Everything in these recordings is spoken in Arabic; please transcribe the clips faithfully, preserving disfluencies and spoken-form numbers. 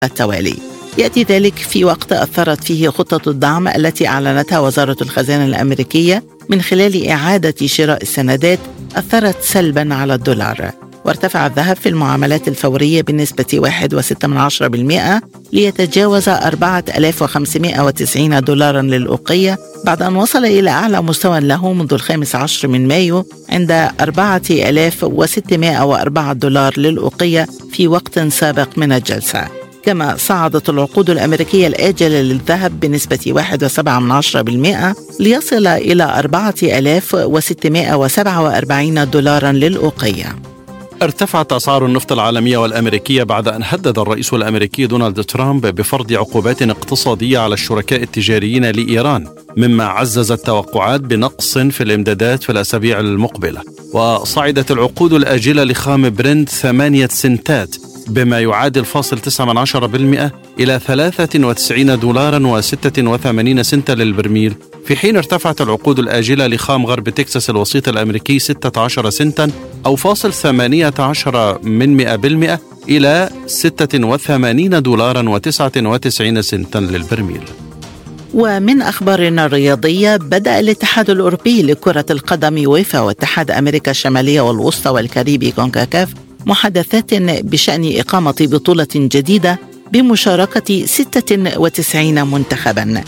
التوالي. يأتي ذلك في وقت أثرت فيه خطة الدعم التي أعلنتها وزارة الخزانة الأمريكية من خلال إعادة شراء السندات أثرت سلبا على الدولار. وارتفع الذهب في المعاملات الفورية بنسبة واحد فاصلة ستة بالمئة ليتجاوز أربعة آلاف وخمسمائة وتسعين دولارا للأوقية بعد أن وصل إلى أعلى مستوى له منذ الخامس عشر من مايو عند أربعة آلاف وستمائة وأربعة دولار للأوقية في وقت سابق من الجلسة. كما صعدت العقود الأمريكية الآجلة للذهب بنسبة واحد فاصلة سبعة بالمئة ليصل إلى أربعة آلاف وستمائة وسبعة وأربعين دولارا للأوقية. ارتفعت أسعار النفط العالمية والأمريكية بعد أن هدد الرئيس الأمريكي دونالد ترامب بفرض عقوبات اقتصادية على الشركاء التجاريين لإيران، مما عزز التوقعات بنقص في الإمدادات في الأسابيع المقبلة. وصعدت العقود الآجلة لخام برنت ثمانية سنتات بما يعادل فاصل تسعة من عشرة بالمئة إلى ثلاثة وتسعين دولارا وستة وثمانين سنتا للبرميل، في حين ارتفعت العقود الآجلة لخام غرب تكساس الوسيط الأمريكي ستة عشر سنتا أو فاصل ثمانية عشر من مئة بالمئة إلى ستة وثمانين دولارا وتسعة وتسعين سنتا للبرميل. ومن أخبارنا الرياضية، بدأ الاتحاد الأوروبي لكرة القدم يويفا واتحاد أمريكا الشمالية والوسطى والكاريبي كونكاكاف محادثات بشأن إقامة بطولة جديدة بمشاركة ستة وتسعين منتخبا.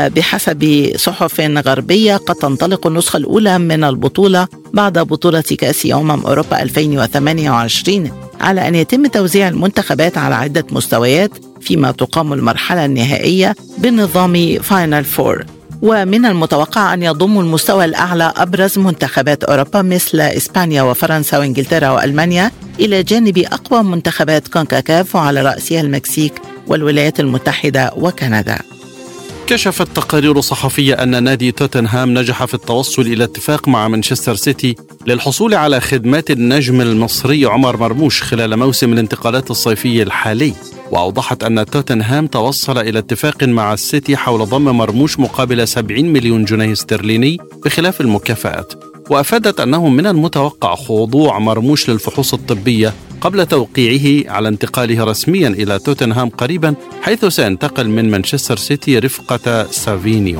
وبحسب صحف غربية قد تنطلق النسخة الأولى من البطولة بعد بطولة كأس أمم أوروبا ألفين وثمانية وعشرين على أن يتم توزيع المنتخبات على عدة مستويات فيما تقام المرحلة النهائية بنظام فاينل فور. ومن المتوقع أن يضم المستوى الأعلى أبرز منتخبات أوروبا مثل إسبانيا وفرنسا وإنجلترا وألمانيا إلى جانب أقوى منتخبات كونكاكاف وعلى رأسها المكسيك والولايات المتحدة وكندا. كشفت تقارير صحفية أن نادي توتنهام نجح في التوصل إلى اتفاق مع مانشستر سيتي للحصول على خدمات النجم المصري عمر مرموش خلال موسم الانتقالات الصيفي الحالي. وأوضحت أن توتنهام توصل إلى اتفاق مع السيتي حول ضم مرموش مقابل سبعين مليون جنيه استرليني بخلاف المكافآت. وأفادت أنه من المتوقع خضوع مرموش للفحوص الطبية قبل توقيعه على انتقاله رسميا إلى توتنهام قريبا، حيث سينتقل من مانشستر سيتي رفقة سافينيو.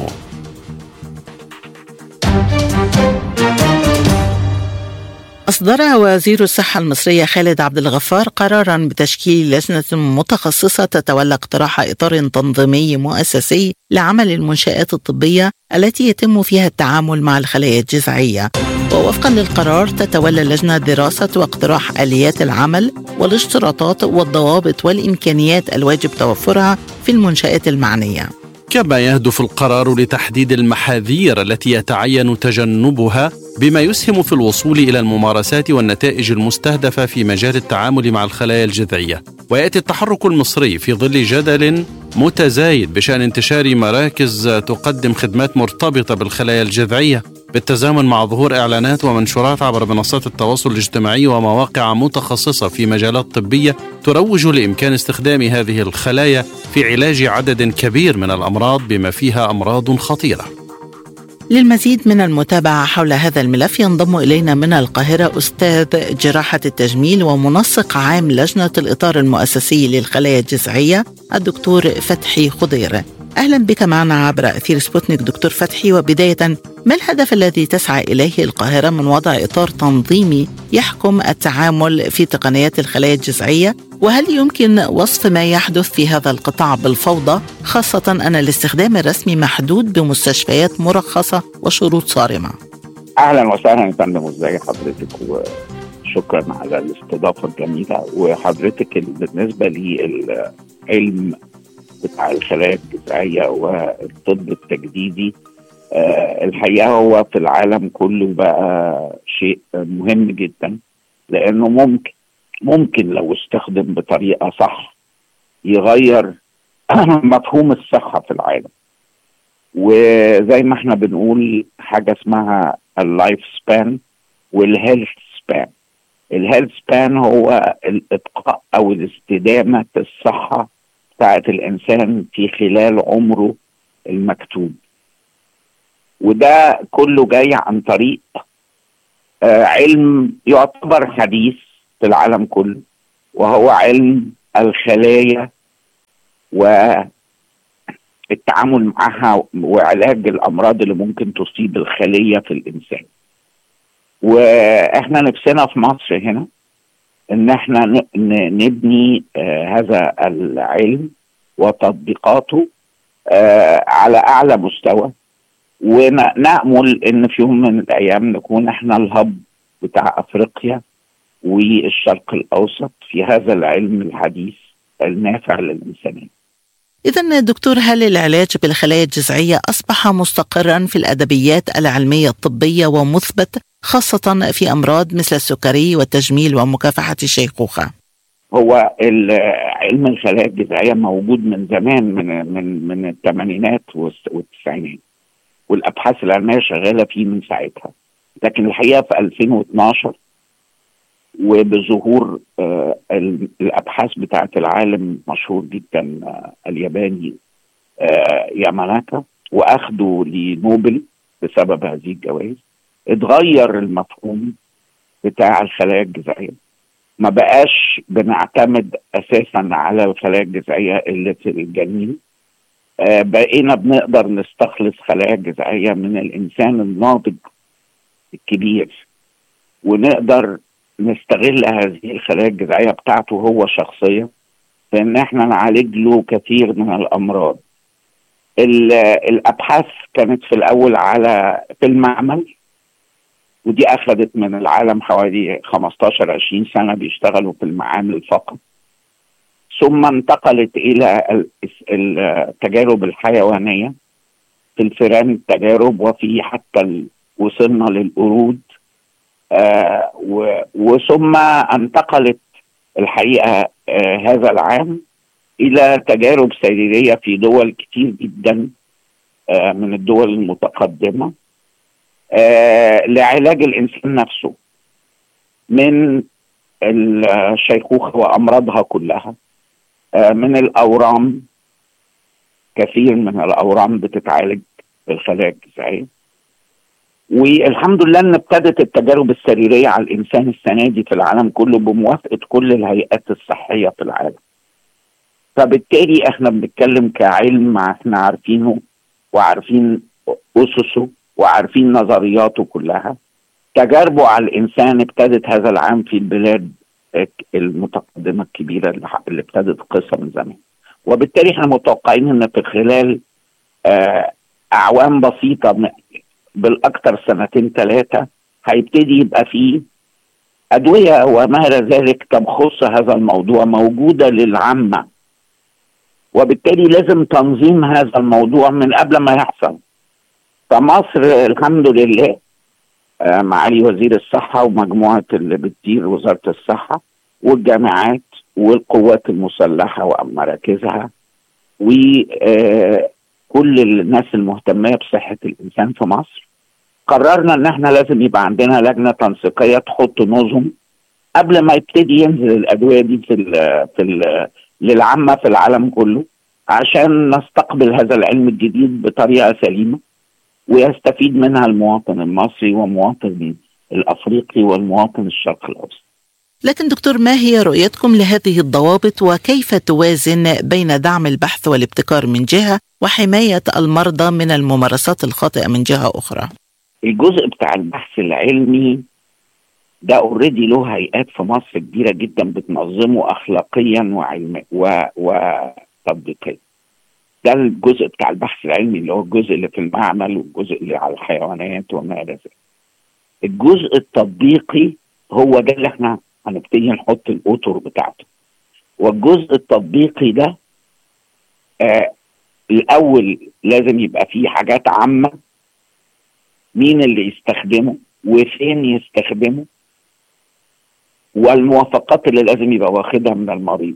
أصدر وزير الصحة المصري خالد عبد الغفار قراراً بتشكيل لجنة متخصصة تتولى اقتراح إطار تنظيمي مؤسسي لعمل المنشآت الطبية التي يتم فيها التعامل مع الخلايا الجذعية. ووفقاً للقرار تتولى اللجنة دراسة واقتراح آليات العمل والاشتراطات والضوابط والإمكانيات الواجب توفرها في المنشآت المعنية. كما يهدف القرار لتحديد المحاذير التي يتعين تجنبها بما يسهم في الوصول إلى الممارسات والنتائج المستهدفة في مجال التعامل مع الخلايا الجذعية. ويأتي التحرك المصري في ظل جدل متزايد بشأن انتشار مراكز تقدم خدمات مرتبطة بالخلايا الجذعية، بالتزامن مع ظهور إعلانات ومنشورات عبر منصات التواصل الاجتماعي ومواقع متخصصة في مجالات طبية تروج لإمكان استخدام هذه الخلايا في علاج عدد كبير من الأمراض بما فيها أمراض خطيرة. للمزيد من المتابعة حول هذا الملف ينضم إلينا من القاهرة أستاذ جراحة التجميل ومنسق عام لجنة الإطار المؤسسي للخلايا الجذعية الدكتور فتحي خضير. أهلا بك معنا عبر أثير سبوتنيك دكتور فتحي. وبداية، ما الهدف الذي تسعى إليه القاهرة من وضع إطار تنظيمي يحكم التعامل في تقنيات الخلايا الجذعية؟ وهل يمكن وصف ما يحدث في هذا القطاع بالفوضى، خاصة أن الاستخدام الرسمي محدود بمستشفيات مرخصة وشروط صارمة؟ أهلا وسهلا يا فندم، ازي حضرتك وشكرا على الاستضافة الجميلة. وحضرتك بالنسبة للعلم بتاع الخلايا الجذعية والطب التجديدي، أه الحقيقة هو في العالم كله بقى شيء مهم جدا، لأنه ممكن ممكن لو استخدم بطريقة صح يغير مفهوم الصحة في العالم. وزي ما احنا بنقول حاجة اسمها اللايف سبان والهيلث سبان. الهيلث سبان هو الإبقاء أو الاستدامة في الصحة بتاعت الإنسان في خلال عمره المكتوب، وده كله جاي عن طريق آه علم يعتبر حديث في العالم كله، وهو علم الخلايا والتعامل معها وعلاج الأمراض اللي ممكن تصيب الخلية في الإنسان. وإحنا نفسنا في مصر هنا إن إحنا نبني هذا العلم وتطبيقاته على أعلى مستوى، ونأمل إن في يوم من الأيام نكون إحنا الهب بتاع أفريقيا والشرق الأوسط في هذا العلم الحديث النافع للإنسانية. إذن دكتور، هل العلاج بالخلايا الجذعية أصبح مستقرا في الأدبيات العلمية الطبية ومثبت خاصة في أمراض مثل السكري والتجميل ومكافحة الشيخوخة؟ هو علم الخلايا الجذعية موجود من زمان، من من من الثمانينات والتسعينات، والأبحاث العلمية شغالة فيه من ساعتها. لكن الحقيقة في ألفين واثناشر وبظهور آه الأبحاث بتاعة العالم مشهور جدا آه الياباني آه ياماناكا، وأخده لنوبل بسبب هذه الجوائز، اتغير المفهوم بتاع الخلايا الجذعية. ما بقاش بنعتمد أساسا على الخلايا الجذعية اللي في الجنين، آه بقينا بنقدر نستخلص خلايا جذعية من الإنسان الناضج الكبير، ونقدر نستغل هذه الخلايا الجذعية بتاعته هو شخصيا في ان احنا نعالج له كثير من الامراض. الابحاث كانت في الاول على في المعمل، ودي اخذت من العالم حوالي خمستاشر عشرين سنة بيشتغلوا في المعامل فقط، ثم انتقلت الى التجارب الحيوانية في الفئران التجارب، وفي حتى وصلنا للقرود، آه وثم انتقلت الحقيقة آه هذا العام إلى تجارب سريرية في دول كتير جدا آه من الدول المتقدمة آه لعلاج الإنسان نفسه من الشيخوخة وأمراضها كلها، آه من الأورام. كثير من الأورام بتتعالج بالخلايا الجذعية، والحمد لله ان ابتدت التجارب السريريه على الانسان السنه دي في العالم كله بموافقه كل الهيئات الصحيه في العالم. فبالتالي احنا بنتكلم كعلم احنا عارفينه وعارفين اسسه وعارفين نظرياته كلها. تجاربه على الانسان ابتدت هذا العام في البلاد المتقدمه الكبيره اللي ابتدت قصه من زمان، وبالتالي احنا متوقعين ان في خلال آه اعوام بسيطه بالاكثر سنتين ثلاثه هيبتدي يبقى فيه ادويه وما الى ذلك تخص هذا الموضوع موجوده للعامه، وبالتالي لازم تنظيم هذا الموضوع من قبل ما يحصل. فمصر الحمد لله معالي وزير الصحه ومجموعه اللي بتدير وزاره الصحه والجامعات والقوات المسلحه ومراكزها وكل الناس المهتمه بصحه الانسان في مصر، قررنا ان احنا لازم يبقى عندنا لجنه تنسيقيه تحط نظم قبل ما يبتدي ينزل الادويه دي في ال في ال للعامه في العالم كله، عشان نستقبل هذا العلم الجديد بطريقه سليمه ويستفيد منها المواطن المصري والمواطن الافريقي والمواطن الشرق الاوسط. لكن دكتور، ما هي رؤيتكم لهذه الضوابط وكيف توازن بين دعم البحث والابتكار من جهه وحمايه المرضى من الممارسات الخاطئه من جهه اخرى؟ الجزء بتاع البحث العلمي ده اوريدي له هيئات في مصر كبيره جدا بتنظمه اخلاقيا وعلميا وتطبيقيا. ده الجزء بتاع البحث العلمي اللي هو الجزء اللي في المعمل والجزء اللي على الحيوانات وما الى ذلك. الجزء التطبيقي هو ده اللي احنا هنبتدي نحط الاطر بتاعته، والجزء التطبيقي ده آه الاول لازم يبقى فيه حاجات عامه، مين اللي يستخدمه وفين يستخدمه، والموافقات اللي لازم يبقى واخدها من المريض.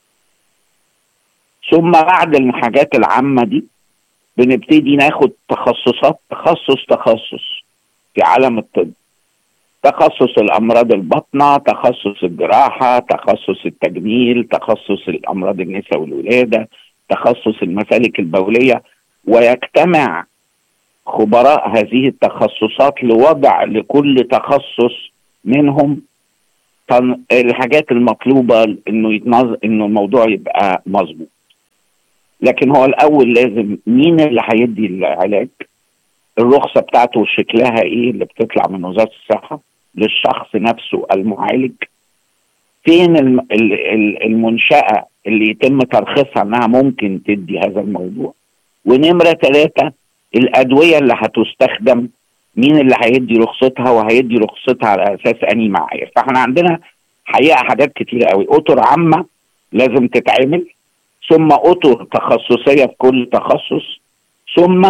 ثم بعد الحاجات العامة دي بنبتدي ناخد تخصصات، تخصص تخصص في عالم الطب، تخصص الأمراض الباطنة، تخصص الجراحة، تخصص التجميل، تخصص الأمراض النساء والولادة، تخصص المسالك البولية، ويجتمع خبراء هذه التخصصات لوضع لكل تخصص منهم الحاجات المطلوبة انه يتنظ... انه الموضوع يبقى مظبوط. لكن هو الأول لازم مين اللي هيدي العلاج، الرخصة بتاعته شكلها إيه اللي بتطلع من وزارة الصحة للشخص نفسه المعالج، فين المنشأة اللي يتم ترخيصها أنها ممكن تدي هذا الموضوع، ونمرة ثلاثة الأدوية اللي هتستخدم مين اللي هيدي رخصتها وهيدي رخصتها على أساس أنهي معايير. فاحنا عندنا حقيقة حاجات كتيرة قوي، أطر عامة لازم تتعمل، ثم أطر تخصصية في كل تخصص، ثم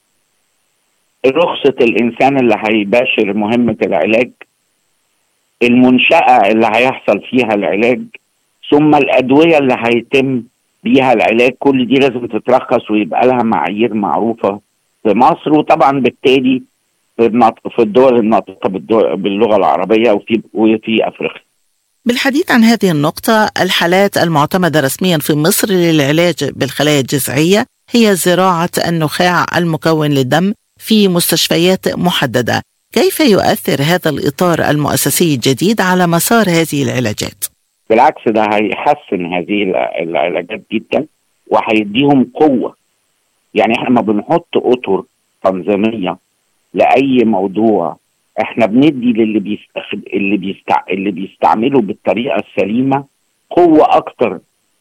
رخصة الإنسان اللي هيباشر مهمة العلاج، المنشأة اللي هيحصل فيها العلاج، ثم الأدوية اللي هيتم بيها العلاج. كل دي لازم تترخص ويبقى لها معايير معروفة في مصر، وطبعا بالتالي في الدول الناطقة باللغة العربية وفي وفي أفريقيا. بالحديث عن هذه النقطة، الحالات المعتمدة رسميا في مصر للعلاج بالخلايا الجذعية هي زراعة النخاع المكون للدم في مستشفيات محددة. كيف يؤثر هذا الإطار المؤسسي الجديد على مسار هذه العلاجات؟ بالعكس، ده هيحسن هذه العلاجات جدا وهيديهم قوة. يعني احنا ما بنحط أطر تنظيمية لأي موضوع، احنا بندي للي بيستخد... اللي بيستع... اللي بيستعمله بالطريقة السليمة قوة أكتر،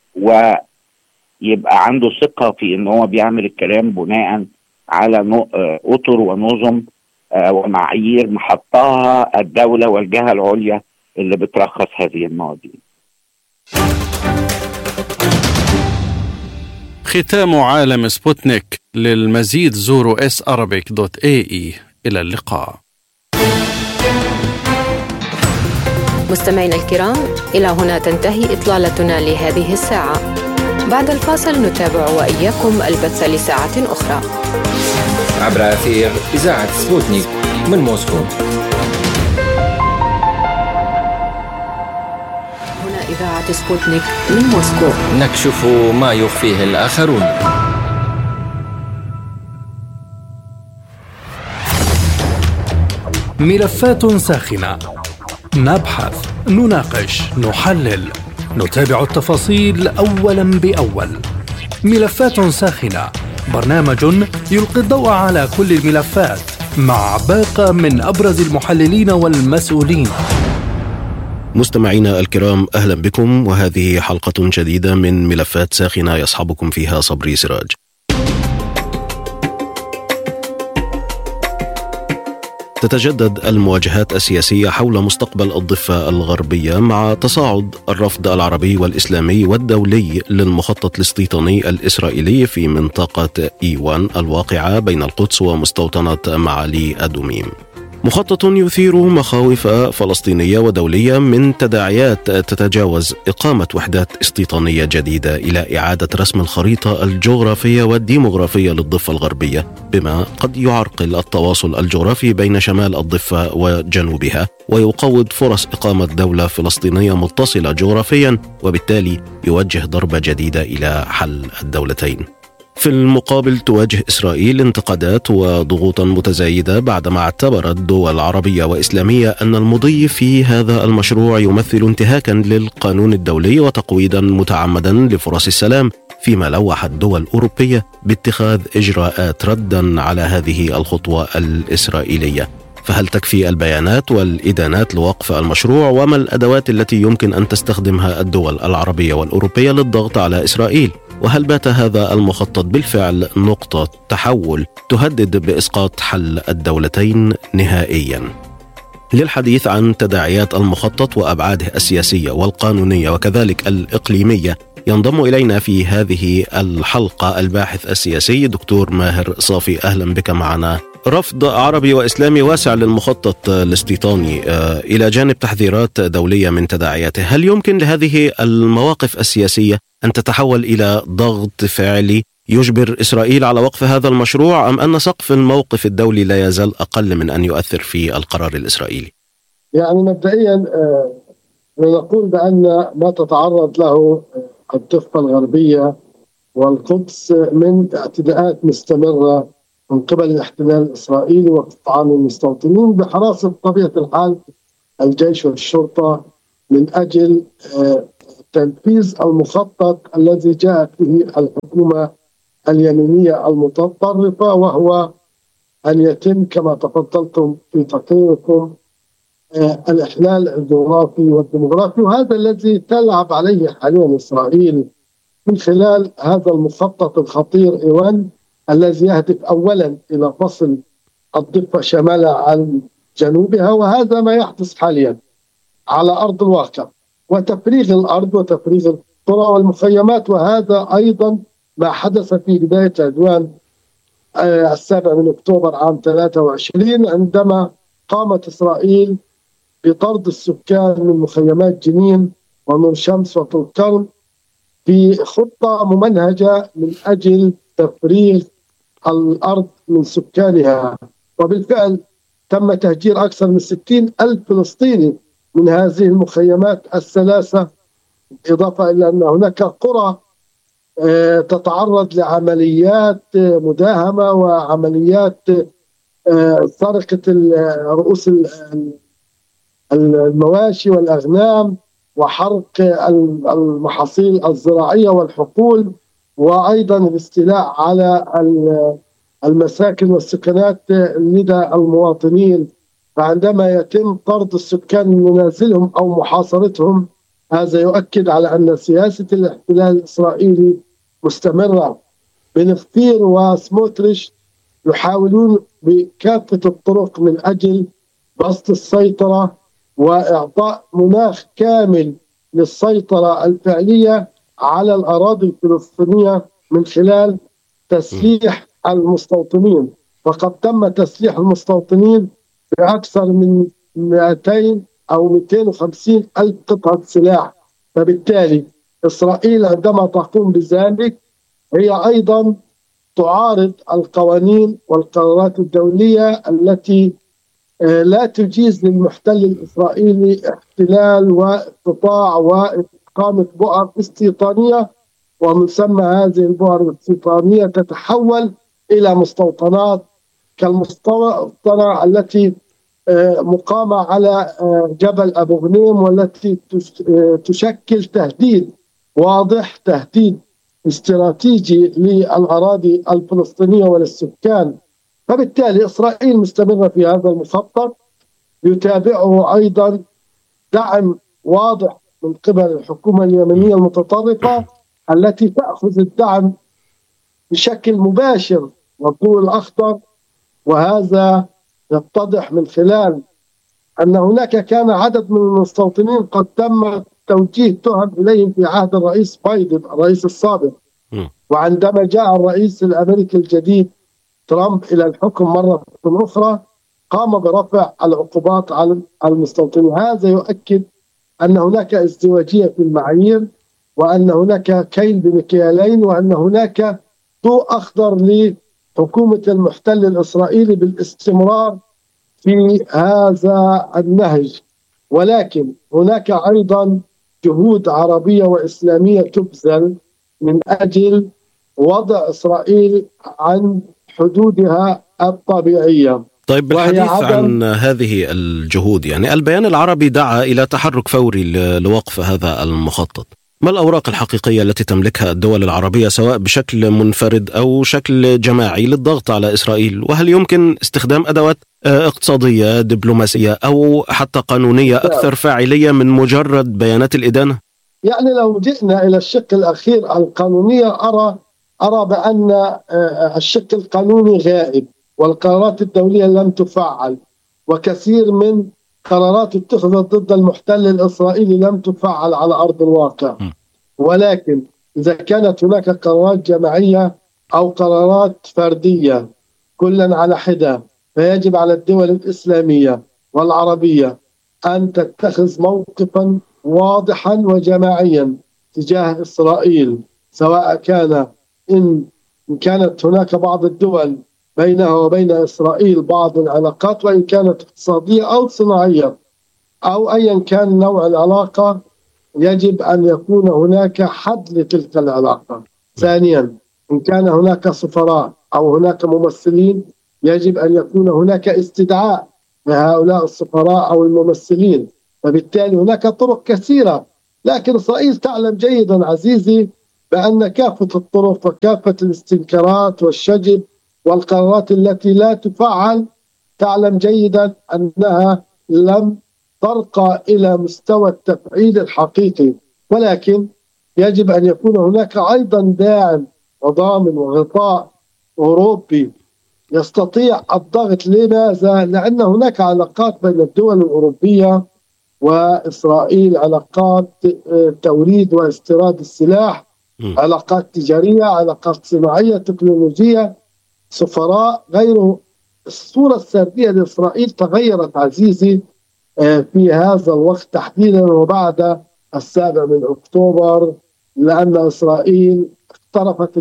ويبقى عنده ثقة في إن هو بيعمل الكلام بناء على أطر ونظم ومعايير محطها الدولة والجهة العليا اللي بترخص هذه المواضيع. ختام عالم سبوتنيك. للمزيد زوروا اس ارابيك دوت اي اي. إلى اللقاء. مستمعينا الكرام، إلى هنا تنتهي إطلالتنا لهذه الساعة. بعد الفاصل نتابع وإياكم البث لساعة أخرى عبر أثير إذاعة سبوتنيك من موسكو. هنا إذاعة سبوتنيك من موسكو، نكشف ما يخفيه الآخرون. ملفات ساخنة، نبحث، نناقش، نحلل، نتابع التفاصيل أولا بأول. ملفات ساخنة، برنامج يلقي الضوء على كل الملفات مع باقة من أبرز المحللين والمسؤولين. مستمعينا الكرام، أهلا بكم، وهذه حلقة جديدة من ملفات ساخنة يصحبكم فيها صبري سراج. تتجدد المواجهات السياسية حول مستقبل الضفة الغربية مع تصاعد الرفض العربي والإسلامي والدولي للمخطط الاستيطاني الإسرائيلي في منطقة إيوان الواقعة بين القدس ومستوطنة معالي أدوميم. مخطط يثير مخاوف فلسطينية ودولية من تداعيات تتجاوز إقامة وحدات استيطانية جديدة إلى إعادة رسم الخريطة الجغرافية والديمغرافية للضفة الغربية، بما قد يعرقل التواصل الجغرافي بين شمال الضفة وجنوبها ويقوض فرص إقامة دولة فلسطينية متصلة جغرافيا، وبالتالي يوجه ضربة جديدة إلى حل الدولتين. في المقابل تواجه إسرائيل انتقادات وضغوطا متزايدة بعدما اعتبرت دول عربية وإسلامية أن المضي في هذا المشروع يمثل انتهاكا للقانون الدولي وتقويضا متعمدا لفرص السلام، فيما لوح الدول الأوروبية باتخاذ إجراءات ردا على هذه الخطوة الإسرائيلية. فهل تكفي البيانات والإدانات لوقف المشروع؟ وما الأدوات التي يمكن أن تستخدمها الدول العربية والأوروبية للضغط على إسرائيل؟ وهل بات هذا المخطط بالفعل نقطة تحول تهدد بإسقاط حل الدولتين نهائيا؟ للحديث عن تداعيات المخطط وأبعاده السياسية والقانونية وكذلك الإقليمية، ينضم إلينا في هذه الحلقة الباحث السياسي دكتور ماهر صافي. أهلا بك معنا. رفض عربي وإسلامي واسع للمخطط الاستيطاني إلى جانب تحذيرات دولية من تداعياته، هل يمكن لهذه المواقف السياسية أن تتحول إلى ضغط فعلي يجبر إسرائيل على وقف هذا المشروع، أم أن سقف الموقف الدولي لا يزال أقل من أن يؤثر في القرار الإسرائيلي؟ يعني مبدئيا نقول بأن ما تتعرض له الضفة الغربية والقدس من اعتداءات مستمرة من قبل الاحتلال الإسرائيلي واقتحام المستوطنين بحراسة بطبيعة الحال الجيش والشرطة من أجل تنفيذ المخطط الذي جاءت به الحكومة اليمينية المتطرفة، وهو أن يتم كما تفضلتم في تقريركم الإحلال الجغرافي والديمغرافي، وهذا الذي تلعب عليه حاليا إسرائيل من خلال هذا المخطط الخطير إيران، الذي يهدف أولا إلى فصل الضفة شمالها عن جنوبها، وهذا ما يحدث حاليا على أرض الواقع، وتفريغ الأرض وتفريغ القرى والمخيمات. وهذا أيضا ما حدث في بداية عدوان السابع من أكتوبر عام ثلاثة وعشرين، عندما قامت إسرائيل بطرد السكان من مخيمات جنين ونور شمس وطول كرم في خطة ممنهجة من أجل تفريغ الأرض من سكانها. وبالفعل تم تهجير أكثر من ستين ألف فلسطيني من هذه المخيمات الثلاثة، إضافة إلى أن هناك قرى تتعرض لعمليات مداهمة وعمليات سرقة رؤوس المواشي والأغنام وحرق المحاصيل الزراعية والحقول، وأيضا الاستيلاء على المساكن والسكنات لدى المواطنين. فعندما يتم طرد السكان من منازلهم أو محاصرتهم، هذا يؤكد على أن سياسة الاحتلال الإسرائيلي مستمرة. بن غفير وسموتريش يحاولون بكافة الطرق من أجل بسط السيطرة وإعطاء مناخ كامل للسيطرة الفعلية على الأراضي الفلسطينية من خلال تسليح المستوطنين. فقد تم تسليح المستوطنين بأكثر من مئتين أو مئتين وخمسين ألف قطعة سلاح. فبالتالي إسرائيل عندما تقوم بذلك هي أيضا تعارض القوانين والقرارات الدولية التي لا تجيز للمحتل الإسرائيلي احتلال واقتطاع وإقامة بؤر استيطانية، ومن ثم هذه البؤر الاستيطانية تتحول إلى مستوطنات كالمستوطنة التي مقامة على جبل أبو غنيم، والتي تشكل تهديد واضح، تهديد استراتيجي للأراضي الفلسطينية وللسكان. فبالتالي إسرائيل مستمرة في هذا المخطط، يتابعه أيضا دعم واضح من قبل الحكومة اليمنية المتطرفة التي تأخذ الدعم بشكل مباشر والضوء الأخضر. وهذا يتضح من خلال أن هناك كان عدد من المستوطنين قد تم توجيه تهم إليهم في عهد الرئيس بايدن الرئيس السابق، وعندما جاء الرئيس الأمريكي الجديد ترامب إلى الحكم مرة أخرى قام برفع العقوبات على المستوطنين. هذا يؤكد أن هناك ازدواجية في المعايير، وأن هناك كيل بمكيالين، وأن هناك ضوء أخضر لحكومة المحتل الإسرائيلي بالاستمرار في هذا النهج. ولكن هناك أيضا جهود عربية وإسلامية تبذل من أجل وضع إسرائيل عن حدودها الطبيعية. طيب، بالحديث عن هذه الجهود، يعني البيان العربي دعا إلى تحرك فوري لوقف هذا المخطط. ما الأوراق الحقيقية التي تملكها الدول العربية سواء بشكل منفرد أو شكل جماعي للضغط على إسرائيل؟ وهل يمكن استخدام أدوات اقتصادية دبلوماسية أو حتى قانونية أكثر فاعلية من مجرد بيانات الإدانة؟ يعني لو جئنا إلى الشق الأخير القانونية، أرى أرى بأن الشق القانوني غائب، والقرارات الدولية لم تفعل، وكثير من قرارات اتخذت ضد المحتل الإسرائيلي لم تفعل على أرض الواقع. ولكن إذا كانت هناك قرارات جماعية أو قرارات فردية كلا على حدة، فيجب على الدول الإسلامية والعربية أن تتخذ موقفا واضحا وجماعيا تجاه إسرائيل، سواء كان إن كانت هناك بعض الدول بينها وبين إسرائيل بعض العلاقات، وإن كانت اقتصادية أو صناعية أو أيا كان نوع العلاقة، يجب أن يكون هناك حد لتلك العلاقة. ثانيا، إن كان هناك سفراء أو هناك ممثلين، يجب أن يكون هناك استدعاء لهؤلاء السفراء أو الممثلين. فبالتالي هناك طرق كثيرة، لكن إسرائيل تعلم جيدا عزيزي بأن كافة الطرق وكافة الاستنكارات والشجب والقرارات التي لا تفعل تعلم جيدا أنها لم ترقى إلى مستوى التفعيل الحقيقي، ولكن يجب أن يكون هناك أيضا داعم وضامن وغطاء أوروبي يستطيع الضغط. لماذا؟ لأن هناك علاقات بين الدول الأوروبية وإسرائيل، علاقات توريد واستيراد السلاح، علاقات تجارية، علاقات صناعية، تكنولوجية، سفراء، غيره. الصورة السردية لإسرائيل تغيرت عزيزي في هذا الوقت تحديدا وبعد السابع من أكتوبر، لأن إسرائيل اقترفت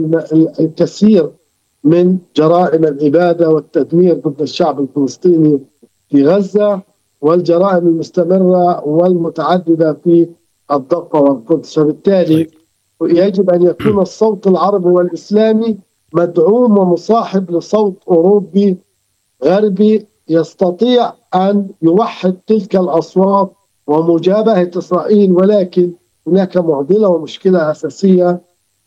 الكثير من جرائم الإبادة والتدمير ضد الشعب الفلسطيني في غزة، والجرائم المستمرة والمتعددة في الضفة والقدس. فبالتالي يجب أن يكون الصوت العربي والإسلامي مدعوم ومصاحب لصوت أوروبي غربي يستطيع أن يوحد تلك الأصوات ومجابهة إسرائيل. ولكن هناك معضلة ومشكلة أساسية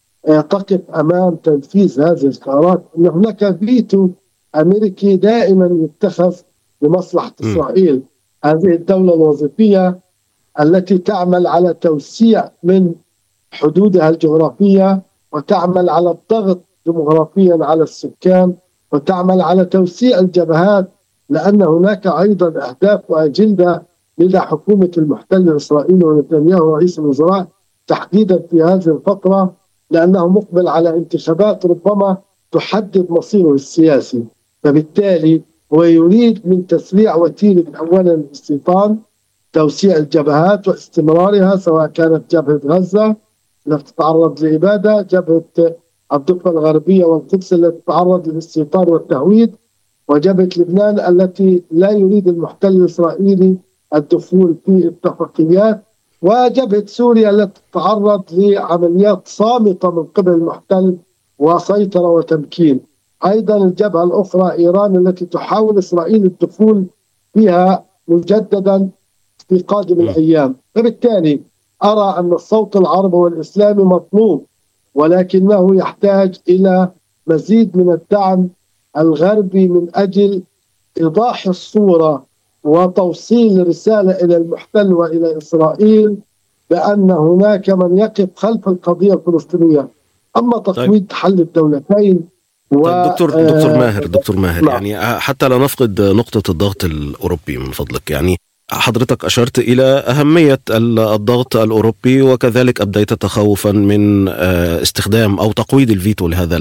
تقف أمام تنفيذ هذه القرارات، أن هناك فيتو أمريكي دائما يتخذ لمصلحة إسرائيل. هذه الدولة الوظيفية التي تعمل على توسيع من حدودها الجغرافية وتعمل على الضغط ديموغرافيا على السكان وتعمل على توسيع الجبهات، لأن هناك أيضا أهداف وأجندة لدى حكومة المحتل الإسرائيلي ونتنياهو رئيس الوزراء تحديدا في هذه الفترة، لأنه مقبل على انتخابات ربما تحدد مصيره السياسي. فبالتالي هو يريد من تسريع وتيرة أولا الاستيطان، توسيع الجبهات واستمرارها، سواء كانت جبهة غزة التي تتعرض لإبادة، جبهة الضفة الغربية والقدس التي تتعرض للاستيطان والتهويد، وجبهة لبنان التي لا يريد المحتل الإسرائيلي الدخول في اتفاقيات، وجبهة سوريا التي تتعرض لعمليات صامتة من قبل المحتل وسيطرة وتمكين. أيضا الجبهة الأخرى إيران التي تحاول إسرائيل الدخول فيها مجددا في قادم الأيام. فبالتالي أرى أن الصوت العربي والإسلامي مطلوب، ولكنه يحتاج إلى مزيد من الدعم الغربي من أجل إيضاح الصورة وتوصيل رسالة إلى المحتل وإلى إسرائيل بأن هناك من يقف خلف القضية الفلسطينية. أما تفويض حل الدولتين و... طيب دكتور دكتور ماهر دكتور ماهر يعني حتى لا نفقد نقطة الضغط الأوروبي من فضلك، يعني حضرتك أشرت إلى أهمية الضغط الأوروبي وكذلك أبديت تخوفا من استخدام أو تقويض الفيتو لهذا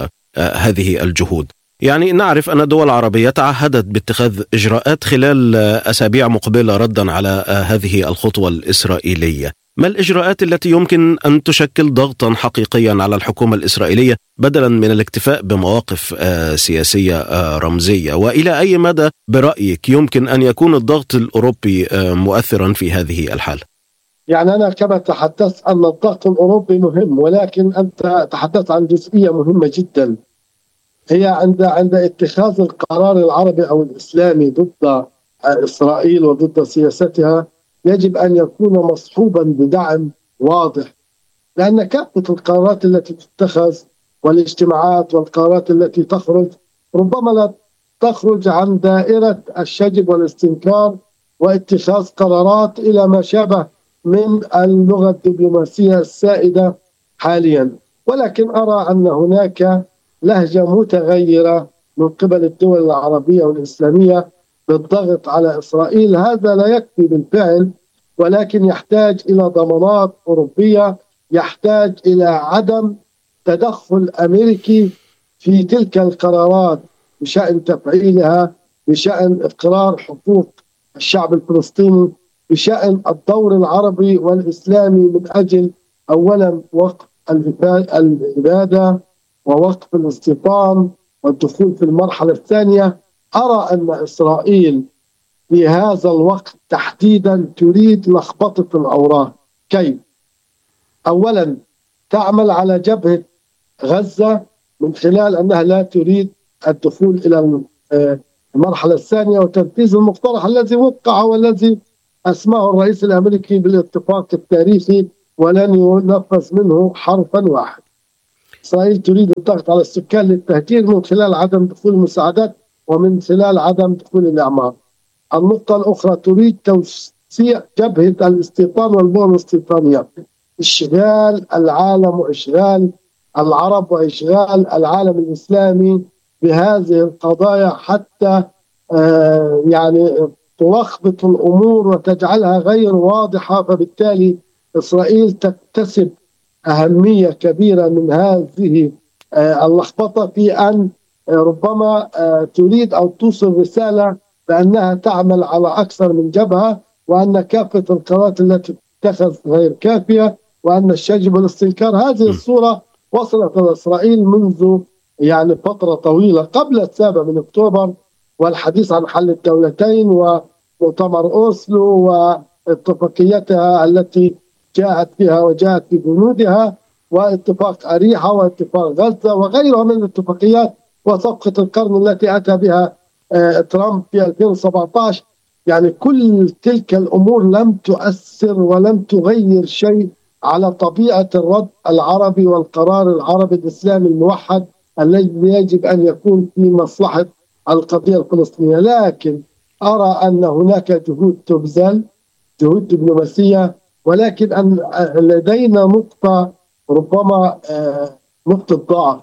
هذه الجهود. يعني نعرف أن الدول العربية تعهدت باتخاذ إجراءات خلال أسابيع مقبلة ردا على هذه الخطوة الإسرائيلية. ما الإجراءات التي يمكن أن تشكل ضغطا حقيقيا على الحكومة الإسرائيلية بدلا من الاكتفاء بمواقف سياسية رمزية؟ وإلى أي مدى برأيك يمكن أن يكون الضغط الأوروبي مؤثرا في هذه الحالة؟ يعني أنا كما تحدثت أن الضغط الأوروبي مهم، ولكن أنت تحدثت عن جزئية مهمة جدا، هي عند عند اتخاذ القرار العربي أو الإسلامي ضد إسرائيل وضد سياستها يجب أن يكون مصحوبا بدعم واضح، لأن كافة القرارات التي تتخذ والاجتماعات والقرارات التي تخرج ربما لا تخرج عن دائرة الشجب والاستنكار واتخاذ قرارات إلى ما شابه من اللغة الدبلوماسية السائدة حاليا. ولكن أرى أن هناك لهجة متغيرة من قبل الدول العربية والإسلامية بالضغط على إسرائيل. هذا لا يكفي بالفعل، ولكن يحتاج إلى ضمانات أوروبية، يحتاج إلى عدم تدخل أمريكي في تلك القرارات بشأن تفعيلها، بشأن إقرار حقوق الشعب الفلسطيني، بشأن الدور العربي والإسلامي من أجل أولا وقف الإبادة ووقف الاستيطان والدخول في المرحلة الثانية. أرى أن إسرائيل في هذا الوقت تحديدا تريد لخبطة الأوراق. كيف؟ أولا تعمل على جبهة غزة من خلال أنها لا تريد الدخول إلى المرحلة الثانية وتنفيذ المقترح الذي وقع والذي أسماه الرئيس الأمريكي بالاتفاق التاريخي ولن ينفذ منه حرفا واحد. إسرائيل تريد الضغط على السكان للتهجير من خلال عدم دخول المساعدات ومن خلال عدم دخول الإعمار. النقطة الأخرى تريد توسيع جبهة الاستيطان والبؤر الاستيطانية، إشغال العالم وإشغال العرب وإشغال العالم الإسلامي بهذه القضايا حتى آه يعني تلخبط الأمور وتجعلها غير واضحة، فبالتالي إسرائيل تكتسب أهمية كبيرة من هذه آه اللخبطة في أن آه ربما آه تريد أو توصل رسالة بأنها تعمل على أكثر من جبهة، وأن كافة القرارات التي تتخذ غير كافية، وأن يجب الاستنكار. هذه الصورة وصلت إلى إسرائيل منذ يعني فترة طويلة قبل السابع من أكتوبر والحديث عن حل الدولتين ومؤتمر أوسلو واتفاقيتها التي جاءت فيها وجاءت ببنودها، واتفاق أريحة واتفاق غزة وغيرها من الاتفاقيات، وصفقة القرن التي أتى بها ترامب في ألفين وسبعة عشر. يعني كل تلك الأمور لم تؤثر ولم تغير شيء على طبيعة الرد العربي والقرار العربي الإسلامي الموحد الذي يجب أن يكون في مصلحة القضية الفلسطينية. لكن أرى أن هناك جهود تبذل، جهود دبلوماسية، ولكن أن لدينا نقطة ربما نقطة ضعف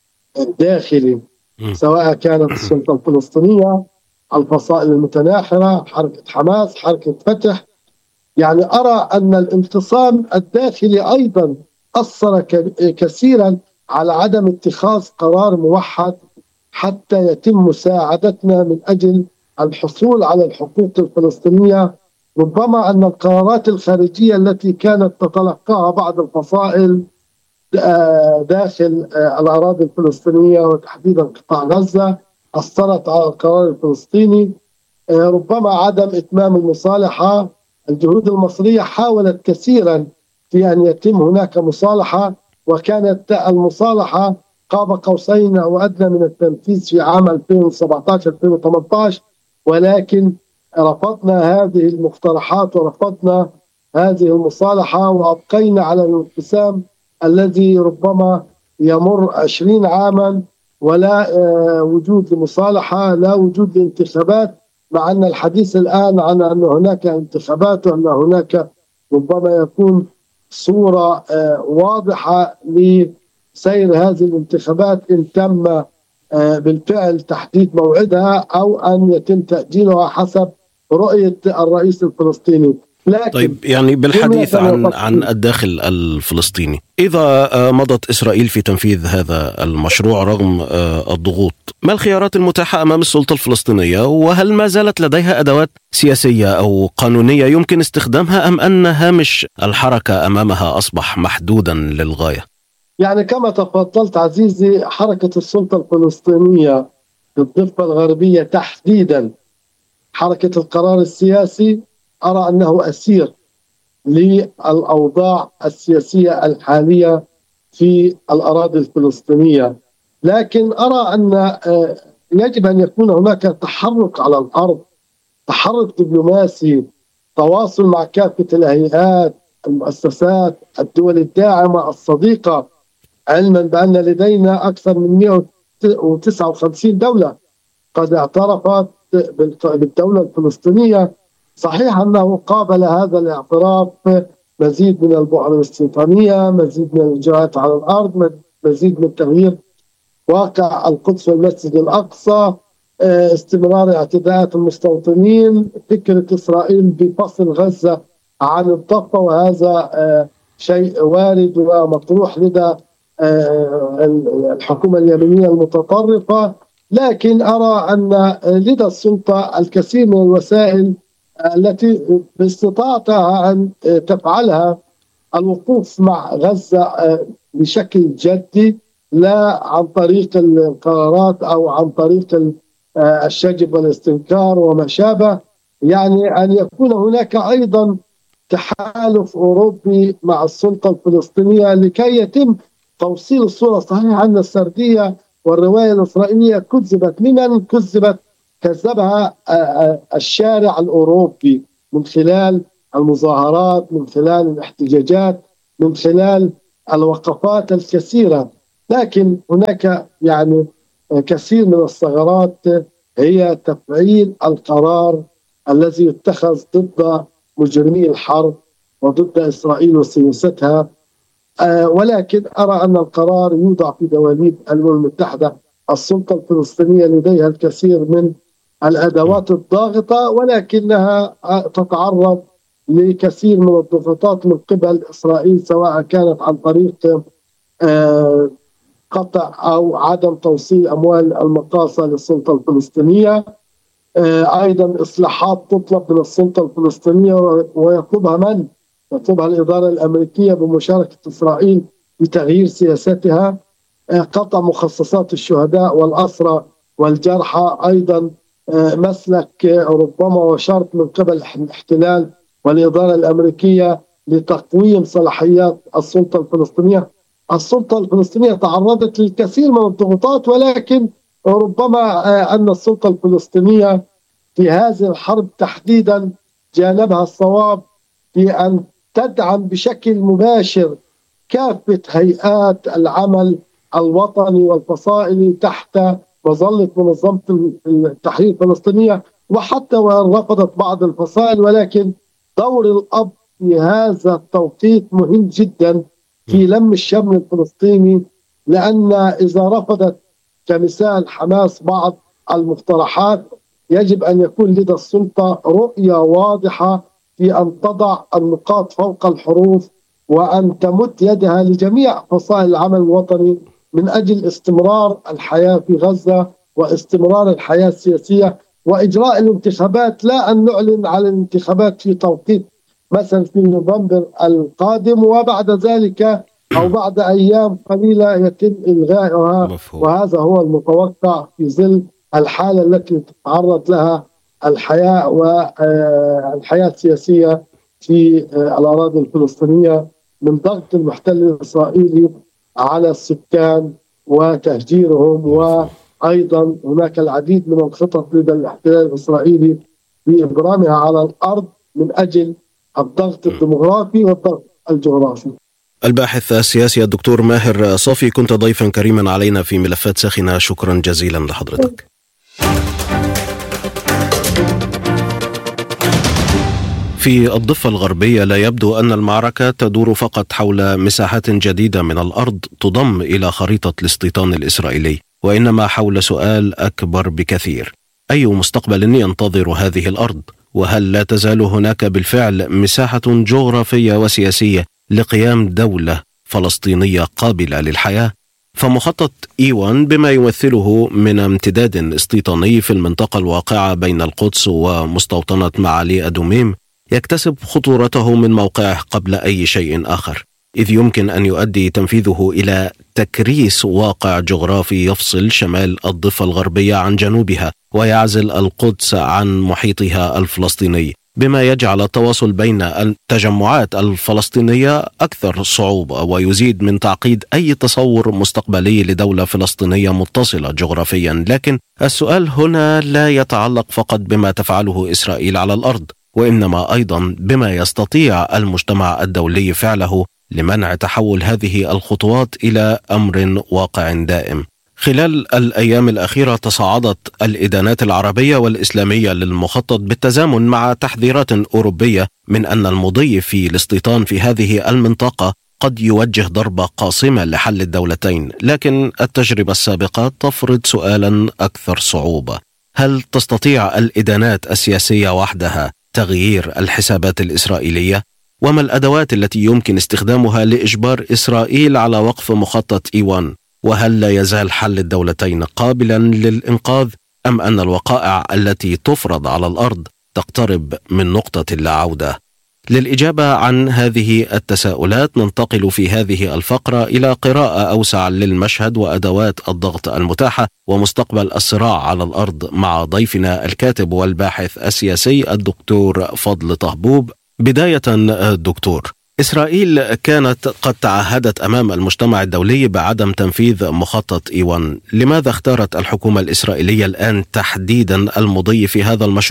داخلي، سواء كانت السلطة الفلسطينية، الفصائل المتناحرة، حركة حماس، حركة فتح. يعني أرى أن الانفصام الداخلي أيضا أثر كثيرا على عدم اتخاذ قرار موحد حتى يتم مساعدتنا من أجل الحصول على الحقوق الفلسطينية. ربما أن القرارات الخارجية التي كانت تتلقاها بعض الفصائل داخل الأراضي الفلسطينية وتحديدا قطاع غزة أثرت على القرار الفلسطيني. ربما عدم إتمام المصالحة، الجهود المصرية حاولت كثيرا في أن يتم هناك مصالحة، وكانت المصالحة قاب قوسين أو أدنى من التنفيذ في عام ألفين وسبعة عشر ألفين وثمانية عشر، ولكن رفضنا هذه المقترحات ورفضنا هذه المصالحة وأبقينا على الانقسام الذي ربما يمر عشرين عاما ولا وجود لمصالحة، لا وجود لانتخابات، مع أن الحديث الآن عن أن هناك انتخابات وأن هناك ربما يكون صورة واضحة لسير هذه الانتخابات إن تم بالفعل تحديد موعدها أو أن يتم تأجيلها حسب رؤية الرئيس الفلسطيني. طيب، يعني بالحديث عن عن الداخل الفلسطيني، إذا مضت إسرائيل في تنفيذ هذا المشروع رغم الضغوط، ما الخيارات المتاحة أمام السلطة الفلسطينية؟ وهل ما زالت لديها أدوات سياسية أو قانونية يمكن استخدامها، أم أن هامش الحركة أمامها أصبح محدودا للغاية؟ يعني كما تفضلت عزيزي، حركة السلطة الفلسطينية في الضفة الغربية تحديدا حركة القرار السياسي أرى أنه أسير للأوضاع السياسية الحالية في الأراضي الفلسطينية، لكن أرى أن يجب أن يكون هناك تحرك على الأرض، تحرك دبلوماسي، تواصل مع كافة الهيئات، المؤسسات، الدول الداعمة الصديقة، علما بأن لدينا أكثر من مئة وتسعة وخمسين دولة قد اعترفت بالدولة الفلسطينية. صحيح أنه قابل هذا الاعتراف مزيد من البؤر الاستيطانية، مزيد من الإجراءات على الأرض، مزيد من تغيير واقع القدس والمسجد الأقصى، استمرار اعتداءات المستوطنين، فكرة إسرائيل بفصل غزة عن الضفة، وهذا شيء وارد ومطروح لدى الحكومة اليمنية المتطرفة. لكن أرى أن لدى السلطة الكثير من الوسائل التي باستطاعتها أن تفعلها، الوقوف مع غزة بشكل جدي، لا عن طريق القرارات أو عن طريق الشجب والاستنكار وما شابه. يعني أن يكون هناك أيضا تحالف أوروبي مع السلطة الفلسطينية لكي يتم توصيل الصورة. صحيح أن السردية والرواية الإسرائيلية كذبت، لمن كذبت؟ كذبها الشارع الأوروبي من خلال المظاهرات، من خلال الاحتجاجات، من خلال الوقفات الكثيرة، لكن هناك يعني كثير من الثغرات هي تفعيل القرار الذي يتخذ ضد مجرمي الحرب وضد إسرائيل وسياستها. آه ولكن أرى أن القرار يوضع في دواليب الأمم المتحدة. السلطة الفلسطينية لديها الكثير من الأدوات الضاغطة، ولكنها تتعرض لكثير من الضغوطات من قبل إسرائيل، سواء كانت عن طريق آه قطع أو عدم توصيل أموال المقاصة للسلطة الفلسطينية. آه أيضا إصلاحات تطلب من السلطة الفلسطينية ويطلبها من؟ يطلبها الإدارة الأمريكية بمشاركة إسرائيل بتغيير سياستها. آه قطع مخصصات الشهداء والأسرى والجرحى أيضا آه مسلك آه ربما وشرط من قبل الاحتلال والإدارة الأمريكية لتقويم صلاحيات السلطة الفلسطينية. السلطة الفلسطينية تعرضت للكثير من الضغوطات، ولكن ربما أن السلطة الفلسطينية في هذه الحرب تحديدا جانبها الصواب في أن تدعم بشكل مباشر كافة هيئات العمل الوطني والفصائلي تحت مظلة منظمة التحرير الفلسطينية، وحتى وإن رفضت بعض الفصائل، ولكن دور الأب في هذا التوقيت مهم جدا في لم الشمل الفلسطيني، لأن إذا رفضت كمثال حماس بعض المقترحات يجب أن يكون لدى السلطة رؤية واضحة في أن تضع النقاط فوق الحروف وأن تمد يدها لجميع فصائل العمل الوطني من أجل استمرار الحياة في غزة واستمرار الحياة السياسية وإجراء الانتخابات، لا أن نعلن على الانتخابات في توقيت مثلا في نوفمبر القادم وبعد ذلك أو بعد أيام قليلة يتم إلغائها. مفهوم. وهذا هو المتوقع في ظل الحالة التي تتعرض لها الحياة والحياة السياسية في الأراضي الفلسطينية من ضغط المحتل الإسرائيلي على السكان وتهجيرهم. وأيضا هناك العديد من الخطط لدى الاحتلال الإسرائيلي بإبرامها على الأرض من أجل الضغط الديموغرافي والضغط الجغرافي. الباحث السياسي الدكتور ماهر صافي، كنت ضيفا كريما علينا في ملفات ساخنة، شكرا جزيلا لحضرتك. في الضفة الغربية لا يبدو أن المعركة تدور فقط حول مساحات جديدة من الأرض تضم إلى خريطة الاستيطان الإسرائيلي، وإنما حول سؤال أكبر بكثير: أي مستقبل ينتظر هذه الأرض؟ وهل لا تزال هناك بالفعل مساحة جغرافية وسياسية لقيام دولة فلسطينية قابلة للحياة؟ فمخطط إيوان بما يمثله من امتداد استيطاني في المنطقة الواقعة بين القدس ومستوطنة معالي أدوميم يكتسب خطورته من موقعه قبل أي شيء آخر، إذ يمكن أن يؤدي تنفيذه إلى تكريس واقع جغرافي يفصل شمال الضفة الغربية عن جنوبها ويعزل القدس عن محيطها الفلسطيني، بما يجعل التواصل بين التجمعات الفلسطينية أكثر صعوبة ويزيد من تعقيد أي تصور مستقبلي لدولة فلسطينية متصلة جغرافيا. لكن السؤال هنا لا يتعلق فقط بما تفعله إسرائيل على الأرض، وإنما أيضا بما يستطيع المجتمع الدولي فعله لمنع تحول هذه الخطوات إلى أمر واقع دائم. خلال الأيام الأخيرة تصاعدت الإدانات العربية والإسلامية للمخطط بالتزامن مع تحذيرات أوروبية من أن المضي في الاستيطان في هذه المنطقة قد يوجه ضربة قاصمة لحل الدولتين. لكن التجربة السابقة تفرض سؤالا أكثر صعوبة: هل تستطيع الإدانات السياسية وحدها تغيير الحسابات الإسرائيلية؟ وما الأدوات التي يمكن استخدامها لإجبار إسرائيل على وقف مخطط إيوان؟ وهل لا يزال حل الدولتين قابلا للإنقاذ، أم أن الوقائع التي تفرض على الأرض تقترب من نقطة اللا عودة؟ للإجابة عن هذه التساؤلات ننتقل في هذه الفقرة إلى قراءة أوسع للمشهد وأدوات الضغط المتاحة ومستقبل الصراع على الأرض مع ضيفنا الكاتب والباحث السياسي الدكتور فضل طهبوب. بداية الدكتور، إسرائيل كانت قد تعهدت أمام المجتمع الدولي بعدم تنفيذ مخطط إيوان. لماذا اختارت الحكومة الإسرائيلية الآن تحديدا المضي في هذا المشروع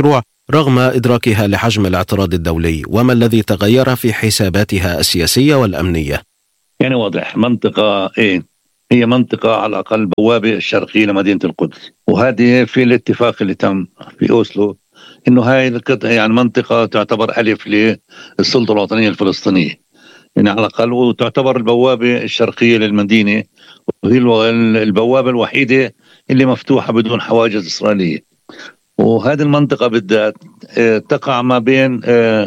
رغم إدراكها لحجم الاعتراض الدولي؟ وما الذي تغير في حساباتها السياسية والأمنية؟ يعني واضح، منطقة إيه هي منطقة على الأقل بوابة الشرقية لمدينة القدس، وهذه في الاتفاق اللي تم في أوسلو إنه هاي القطعة يعني منطقة تعتبر ألف للسلطة الوطنية الفلسطينية، يعني على الأقل، وتعتبر البوابة الشرقية للمدينة، وهي البوابة الوحيدة اللي مفتوحة بدون حواجز إسرائيلية. وهذه المنطقة بالذات تقع ما بين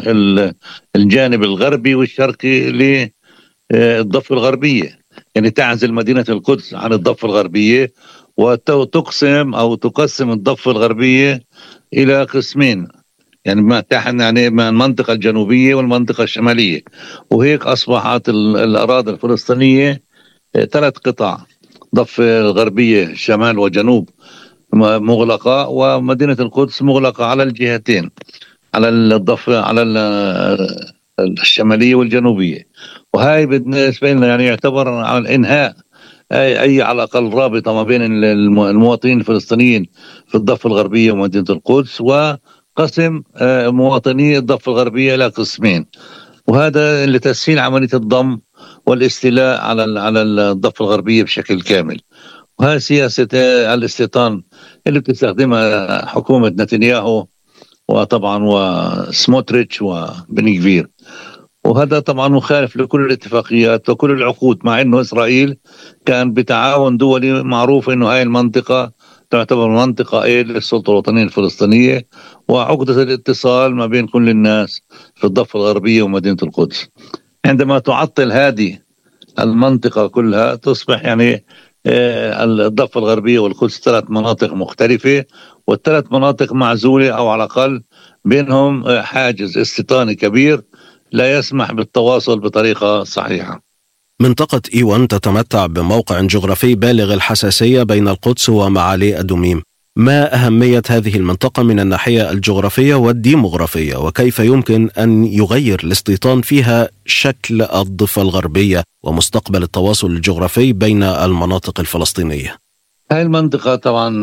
الجانب الغربي والشرقي للضفة الغربية، يعني تعزل مدينة القدس عن الضفة الغربية، وتقسم أو تقسم الضفة الغربية إلى قسمين، يعني ما تحن يعني المنطقة الجنوبية والمنطقة الشمالية، وهيك أصبحت الأراضي الفلسطينية ثلاث قطع، ضفة الغربية شمال وجنوب مغلقة، ومدينة القدس مغلقة على الجهتين، على الضفة على الشمالية والجنوبية. وهاي بالنسبة لنا يعني يعتبر على إنهاء أي, أي على الأقل رابطة ما بين المواطنين الفلسطينيين في الضفة الغربية ومدينة القدس، وقسم مواطني الضفة الغربية إلى قسمين، وهذا لتسهيل عملية الضم والاستيلاء على على الضفة الغربية بشكل كامل. وهذه سياسة الاستيطان اللي بتستخدمها حكومة نتنياهو وطبعا وسموتريتش وبن غفير، وهذا طبعا مخالف لكل الاتفاقيات وكل العقود، مع انه اسرائيل كان بتعاون دولي معروف انه هاي المنطقة تعتبر منطقة ايه للسلطة الوطنية الفلسطينية، وعقدة الاتصال ما بين كل الناس في الضفة الغربية ومدينة القدس. عندما تعطل هذه المنطقة كلها تصبح يعني الضفة الغربية والقدس ثلاث مناطق مختلفة، والثلاث مناطق معزولة أو على الأقل بينهم حاجز استيطاني كبير لا يسمح بالتواصل بطريقة صحيحة. منطقة إيوان تتمتع بموقع جغرافي بالغ الحساسية بين القدس ومعالي أدوميم. ما أهمية هذه المنطقة من الناحية الجغرافية والديموغرافية، وكيف يمكن أن يغير الاستيطان فيها شكل الضفة الغربية ومستقبل التواصل الجغرافي بين المناطق الفلسطينية؟ هذه المنطقة طبعا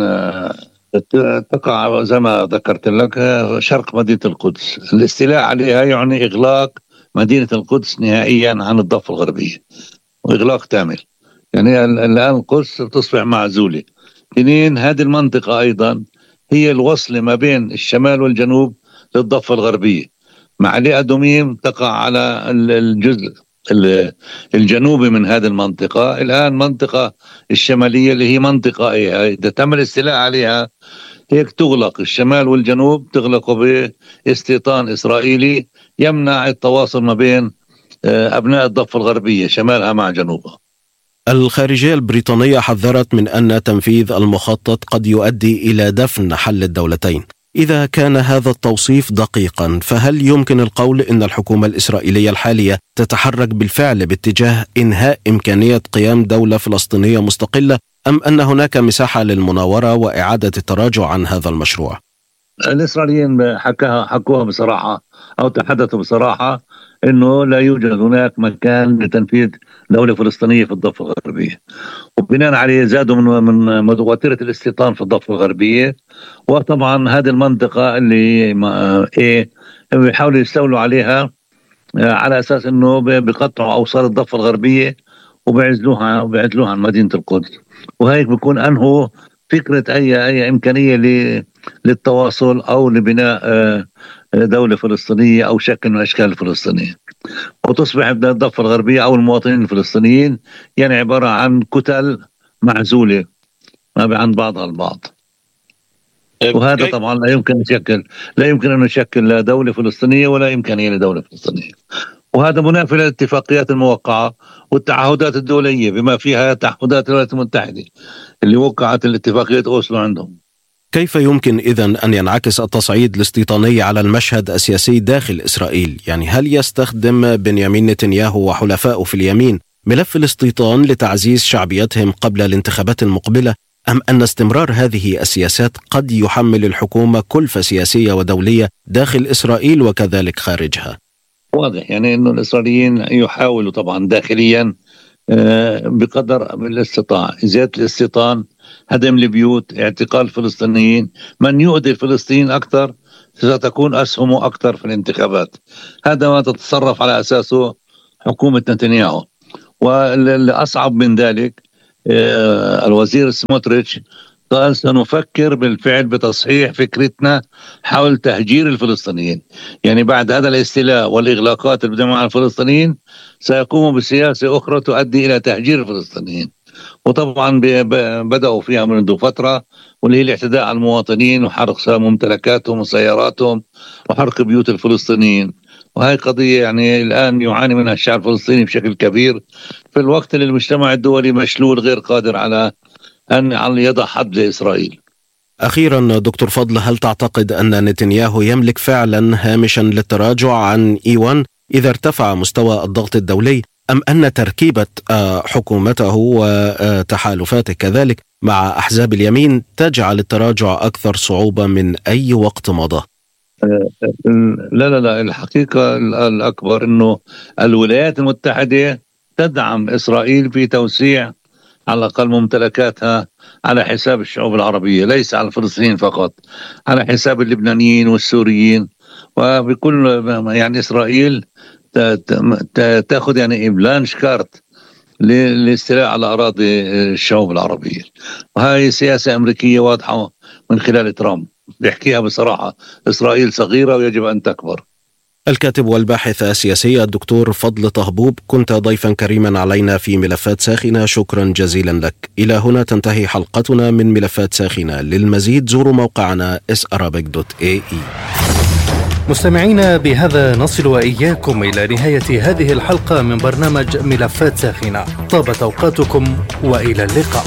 تقع زي ما ذكرت لك شرق مدينة القدس، الاستيلاء عليها يعني إغلاق مدينة القدس نهائيا عن الضفة الغربية، وإغلاق تامل، يعني الآن القدس تصبح معزولة. اثنين، هذه المنطقة أيضا هي الوصل ما بين الشمال والجنوب للضفة الغربية. معالي أدوميم تقع على الجزء الجنوبي من هذه المنطقة، الآن منطقة الشمالية اللي هي منطقة إيه إذا تم الاستيلاء عليها هيك تغلق الشمال والجنوب، تغلق باستيطان إسرائيلي يمنع التواصل ما بين أبناء الضفة الغربية شمالها مع جنوبها. الخارجية البريطانية حذرت من أن تنفيذ المخطط قد يؤدي إلى دفن حل الدولتين. إذا كان هذا التوصيف دقيقا، فهل يمكن القول إن الحكومة الإسرائيلية الحالية تتحرك بالفعل باتجاه إنهاء إمكانية قيام دولة فلسطينية مستقلة، أم أن هناك مساحة للمناورة وإعادة التراجع عن هذا المشروع؟ الإسرائيليين حكاها حكوها بصراحة أو تحدثوا بصراحة إنه لا يوجد هناك مكان لتنفيذ دولة فلسطينية في الضفة الغربية، وبناء عليه زادوا من من متوترة الاستيطان في الضفة الغربية. وطبعا هذه المنطقة اللي إيه بيحاولوا يستولوا عليها على أساس إنه بيقطعوا أوصال الضفة الغربية وبيعزلوها وبيعزلوها عن مدينة القدس، وهيك بيكون أنهوا فكرة أي أي إمكانية للتواصل أو لبناء دولة فلسطينية أو شكل من أشكال الفلسطينية، وتصبح الضفة الغربية أو المواطنين الفلسطينيين يعني عبارة عن كتل معزولة ما عن بعضها البعض. وهذا طبعا لا يمكن يشكل لا يمكن أن يشكل لا دولة فلسطينية ولا إمكانية لدولة فلسطينية، وهذا منافي للاتفاقيات الموقعة والتعهدات الدولية بما فيها تعهدات الولايات المتحدة اللي وقعت الاتفاقية أوسلو عندهم. كيف يمكن إذن أن ينعكس التصعيد الاستيطاني على المشهد السياسي داخل إسرائيل؟ يعني هل يستخدم بنيامين نتنياهو وحلفائه في اليمين ملف الاستيطان لتعزيز شعبيتهم قبل الانتخابات المقبلة، أم أن استمرار هذه السياسات قد يحمل الحكومة كلفة سياسية ودولية داخل إسرائيل وكذلك خارجها؟ واضح يعني أنه الإسرائيليين يحاولوا طبعا داخليا بقدر الاستطاعة زيادة الاستيطان، هدم البيوت، اعتقال الفلسطينيين، من يؤذي الفلسطينيين أكثر ستكون أسهمه أكثر في الانتخابات. هذا ما تتصرف على أساسه حكومة نتنياهو. واللي أصعب من ذلك الوزير سموتريتش قال سنفكر بالفعل بتصحيح فكرتنا حول تهجير الفلسطينيين. يعني بعد هذا الاستيلاء والإغلاقات اللي بدهم على الفلسطينيين سيقوموا بسياسة أخرى تؤدي إلى تهجير الفلسطينيين، وطبعا بدأوا فيها منذ فترة، واللي هي الاعتداء على المواطنين وحرق ممتلكاتهم وسياراتهم وحرق بيوت الفلسطينيين. وهي قضية يعني الآن يعاني منها الشعب الفلسطيني بشكل كبير، في الوقت اللي المجتمع الدولي مشلول غير قادر على أن يضع حد لإسرائيل. أخيرا دكتور فضل، هل تعتقد أن نتنياهو يملك فعلا هامشا للتراجع عن إي واحد إذا ارتفع مستوى الضغط الدولي، أم أن تركيبة حكومته وتحالفاته كذلك مع أحزاب اليمين تجعل التراجع أكثر صعوبة من أي وقت مضى؟ لا لا لا الحقيقة الأكبر أنه الولايات المتحدة تدعم إسرائيل في توسيع على الأقل ممتلكاتها على حساب الشعوب العربية، ليس على الفلسطينيين فقط، على حساب اللبنانيين والسوريين. وبكل يعني إسرائيل تأخذ يعني بلانش كارت للاستيلاء على أراضي الشعوب العربية، وهي سياسة أمريكية واضحة من خلال ترامب بيحكيها بصراحة: إسرائيل صغيرة ويجب أن تكبر. الكاتب والباحث السياسي الدكتور فضل طهبوب، كنت ضيفا كريما علينا في ملفات ساخنة، شكرا جزيلا لك. إلى هنا تنتهي حلقتنا من ملفات ساخنة. للمزيد زوروا موقعنا اس arabic دوت اي اي. مستمعينا، بهذا نصل وإياكم إلى نهاية هذه الحلقة من برنامج ملفات ساخنة. طابت أوقاتكم وإلى اللقاء.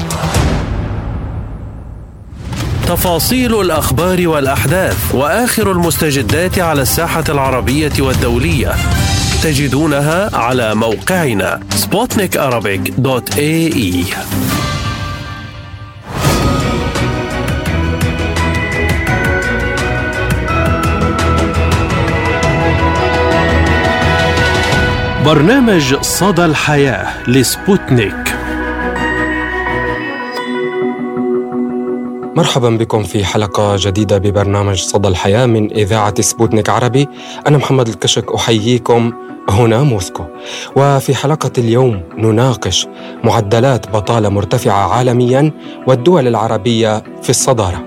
تفاصيل الأخبار والأحداث وآخر المستجدات على الساحة العربية والدولية تجدونها على موقعنا سبوتنيك arabic دوت اي اي. برنامج صدى الحياة لسبوتنيك. مرحبا بكم في حلقة جديدة ببرنامج صدى الحياة من إذاعة سبوتنيك عربي. أنا محمد الكشك أحييكم هنا موسكو. وفي حلقة اليوم نناقش معدلات بطالة مرتفعة عالميا والدول العربية في الصدارة.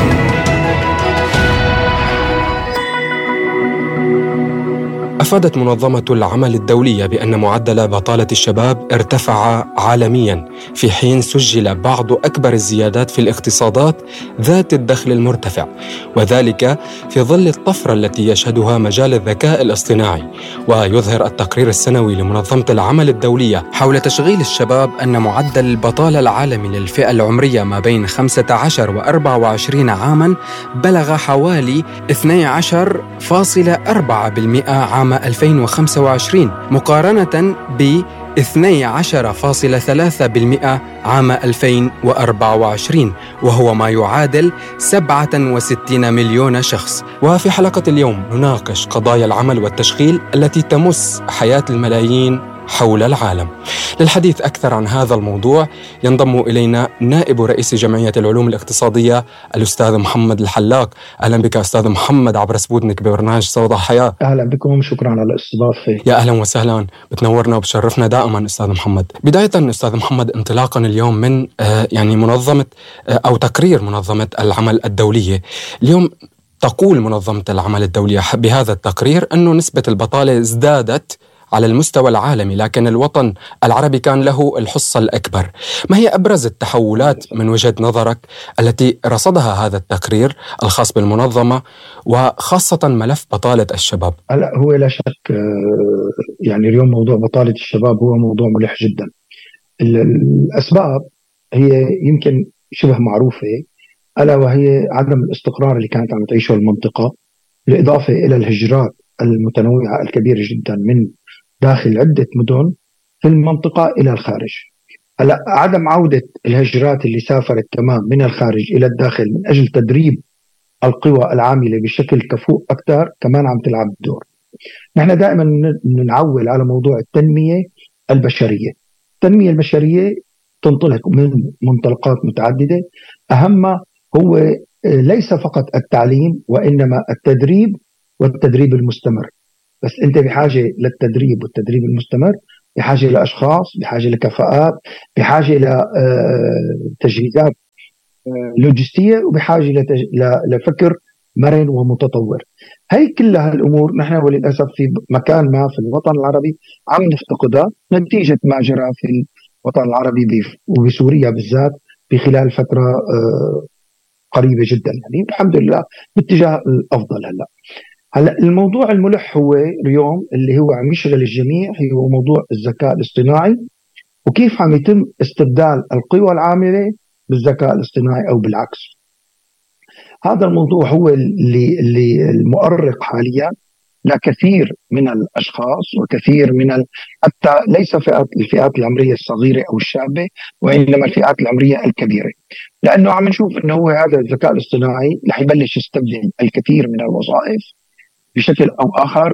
أفادت منظمة العمل الدولية بأن معدل بطالة الشباب ارتفع عالمياً، في حين سجل بعض أكبر الزيادات في الاقتصادات ذات الدخل المرتفع، وذلك في ظل الطفرة التي يشهدها مجال الذكاء الاصطناعي. ويظهر التقرير السنوي لمنظمة العمل الدولية حول تشغيل الشباب أن معدل البطالة العالمي للفئة العمرية ما بين خمسة عشر وأربعة وعشرين عاماً بلغ حوالي اثني عشر فاصلة أربعة بالمئة عام ألفين وخمسة وعشرين، مقارنة ب اثني عشر فاصلة ثلاثة بالمئة عام ألفين وأربعة وعشرين، وهو ما يعادل سبعة وستين مليون شخص. وفي حلقة اليوم نناقش قضايا العمل والتشغيل التي تمس حياة الملايين حول العالم. للحديث أكثر عن هذا الموضوع ينضم إلينا نائب رئيس جمعية العلوم الاقتصادية الأستاذ محمد الحلاق. أهلا بك أستاذ محمد عبر سبوتنيك ببرنامج صدى الحياة. أهلا بكم، شكرا على الاستضافة. يا أهلا وسهلا، بتنورنا وبشرفنا دائما أستاذ محمد. بداية أستاذ محمد، انطلاقا اليوم من يعني منظمة أو تقرير منظمة العمل الدولية، اليوم تقول منظمة العمل الدولية بهذا التقرير أنه نسبة البطالة ازدادت على المستوى العالمي، لكن الوطن العربي كان له الحصة الأكبر. ما هي أبرز التحولات من وجهة نظرك التي رصدها هذا التقرير الخاص بالمنظمة، وخاصة ملف بطالة الشباب؟ لا، هو لا شك يعني اليوم موضوع بطالة الشباب هو موضوع ملح جدا. الأسباب هي يمكن شبه معروفة، ألا وهي عدم الاستقرار اللي كانت عم تعيشه المنطقة، بالإضافة إلى الهجرات المتنوعة الكبيرة جدا من داخل عدة مدن في المنطقة إلى الخارج. هلا عدم عودة الهجرات اللي سافرت كمان من الخارج إلى الداخل من أجل تدريب القوى العاملة بشكل كفؤ أكثر كمان عم تلعب دور. نحن دائما نعول على موضوع التنمية البشرية. التنمية البشرية تنطلق من منطلقات متعددة، أهمها هو ليس فقط التعليم وإنما التدريب والتدريب المستمر. بس أنت بحاجة للتدريب والتدريب المستمر، بحاجة لأشخاص، بحاجة لكفاءات، بحاجة لتجهيزات لوجستية، وبحاجة لفكر مرن ومتطور. هي كلها الأمور نحن وللأسف في مكان ما في الوطن العربي عم نفتقدها نتيجة ما جرى في الوطن العربي وبسوريا بالذات في خلال فترة قريبة جدا. يعني الحمد لله باتجاه الأفضل. هلأ هلا الموضوع الملح هو اليوم اللي هو عم يشغل الجميع هو موضوع الذكاء الاصطناعي، وكيف عم يتم استبدال القوى العاملة بالذكاء الاصطناعي أو بالعكس. هذا الموضوع هو اللي, اللي المؤرق حاليا لكثير من الأشخاص وكثير من ال... حتى ليس فئات الفئات العمرية الصغيرة أو الشابة، وإنما الفئات العمرية الكبيرة، لأنه عم نشوف أنه هو هذا الذكاء الاصطناعي رح يبلش يستبدل الكثير من الوظائف بشكل أو آخر،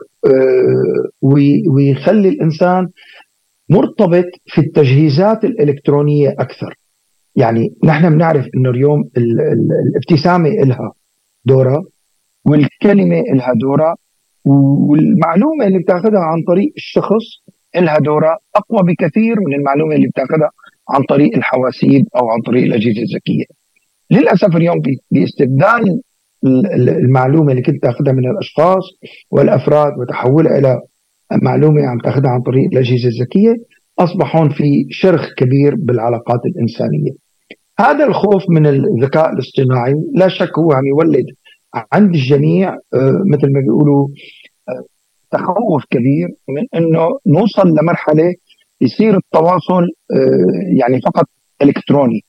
ويخلي الإنسان مرتبط في التجهيزات الإلكترونية أكثر. يعني نحن بنعرف أنه اليوم الابتسامة إلها دورة، والكلمة إلها دورة، والمعلومة اللي بتاخدها عن طريق الشخص إلها دورة أقوى بكثير من المعلومة اللي بتاخدها عن طريق الحواسيب أو عن طريق الأجهزة الذكية. للأسف اليوم باستبدال المعلومة اللي كنت تاخدها من الأشخاص والأفراد وتحولها إلى معلومة عم تاخدها عن طريق الأجهزة الذكية، أصبحون في شرخ كبير بالعلاقات الإنسانية. هذا الخوف من الذكاء الاصطناعي لا شك هو عم يولد عند الجميع مثل ما بيقولوا تخوف كبير من أنه نوصل لمرحلة يصير التواصل يعني فقط إلكتروني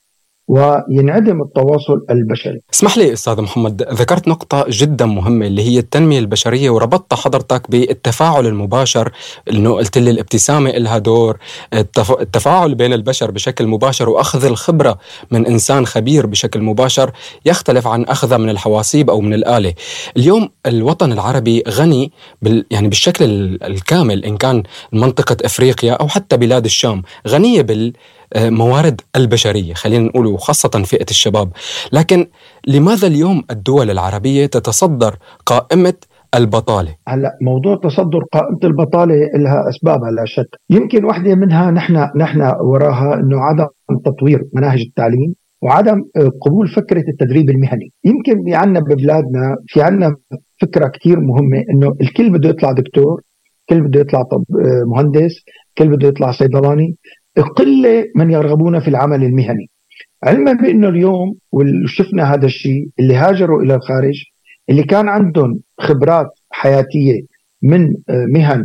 وينعدم التواصل البشري. اسمح لي أستاذ محمد، ذكرت نقطة جدا مهمة اللي هي التنمية البشرية، وربطت حضرتك بالتفاعل المباشر، إنه قلت لي الابتسامة إلها دور، التفاعل بين البشر بشكل مباشر وأخذ الخبرة من إنسان خبير بشكل مباشر يختلف عن أخذها من الحواسيب أو من الآلة. اليوم الوطن العربي غني بال يعني بالشكل الكامل، إن كان منطقة أفريقيا أو حتى بلاد الشام غنية بال موارد البشرية، خلينا نقول خاصة فئة الشباب. لكن لماذا اليوم الدول العربية تتصدر قائمة البطالة؟ هلا موضوع تصدر قائمة البطالة لها أسبابها لا شك. يمكن واحدة منها نحن نحن وراها إنه عدم تطوير مناهج التعليم وعدم قبول فكرة التدريب المهني. يمكن عندنا ببلادنا في عندنا فكرة كتير مهمة إنه الكل بده يطلع دكتور، الكل بده يطلع طب مهندس، الكل بده يطلع صيدلاني، قلة من يرغبون في العمل المهني. علما بأنه اليوم وشفنا هذا الشيء اللي هاجروا إلى الخارج اللي كان عندهم خبرات حياتية من مهن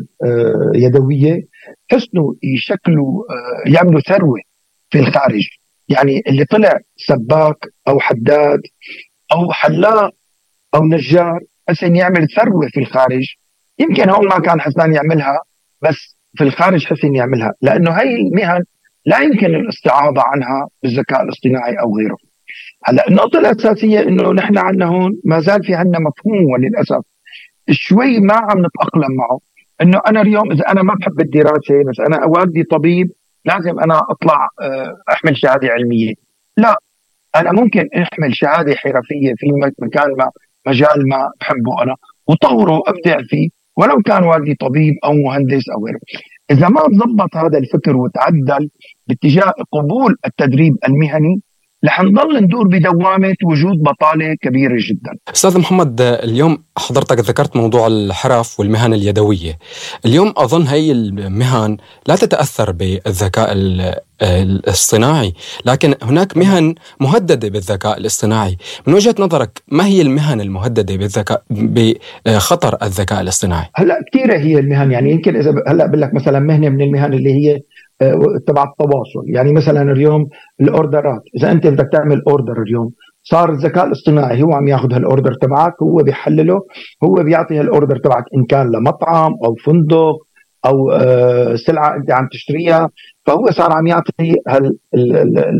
يدوية حسنوا يشكلوا يعملوا ثروة في الخارج. يعني اللي طلع سباك أو حداد أو حلاق أو نجار حسن يعمل ثروة في الخارج، يمكن هون ما كان حسنان يعملها بس في الخارج حسن يعملها، لأنه هاي المهن لا يمكن الاستعاضة عنها بالذكاء الاصطناعي أو غيره. هلا النقطة الأساسية إنه نحن عندنا هون ما زال في عندنا مفهوم وللأسف شوي ما عم نتأقلم معه، إنه أنا اليوم إذا أنا ما بحب الدراسة بس أنا والدي طبيب لازم أنا أطلع أحمل شهادة علمية. لا، أنا ممكن أحمل شهادة حرفية في مكان ما مجال ما بحبه أنا وطوره وأبدع فيه ولو كان والدي طبيب أو مهندس أو غيره. إذا ما تضبط هذا الفكر وتعدل باتجاه قبول التدريب المهني رح نضل ندور بدوامة وجود بطالة كبيرة جدا. أستاذ محمد، اليوم حضرتك ذكرت موضوع الحرف والمهن اليدوية. اليوم أظن هاي المهن لا تتأثر بالذكاء الاصطناعي، لكن هناك مهن مهددة بالذكاء الاصطناعي. من وجهة نظرك ما هي المهن المهددة بالذكاء بخطر الذكاء الاصطناعي؟ هلا كثيرة هي المهن. يعني يمكن إذا هلا بقول لك مثلا مهنة من المهن اللي هي تبع التواصل، يعني مثلا اليوم الاوردرات، اذا انت بدك تعمل اوردر اليوم صار الذكاء الاصطناعي هو عم ياخذ هالاوردر تبعك، هو بيحلله، هو بيعطي هالاوردر تبعك ان كان لمطعم او فندق او آه سلعه انت عم تشتريها، فهو صار عم يعطي هال ال ال ال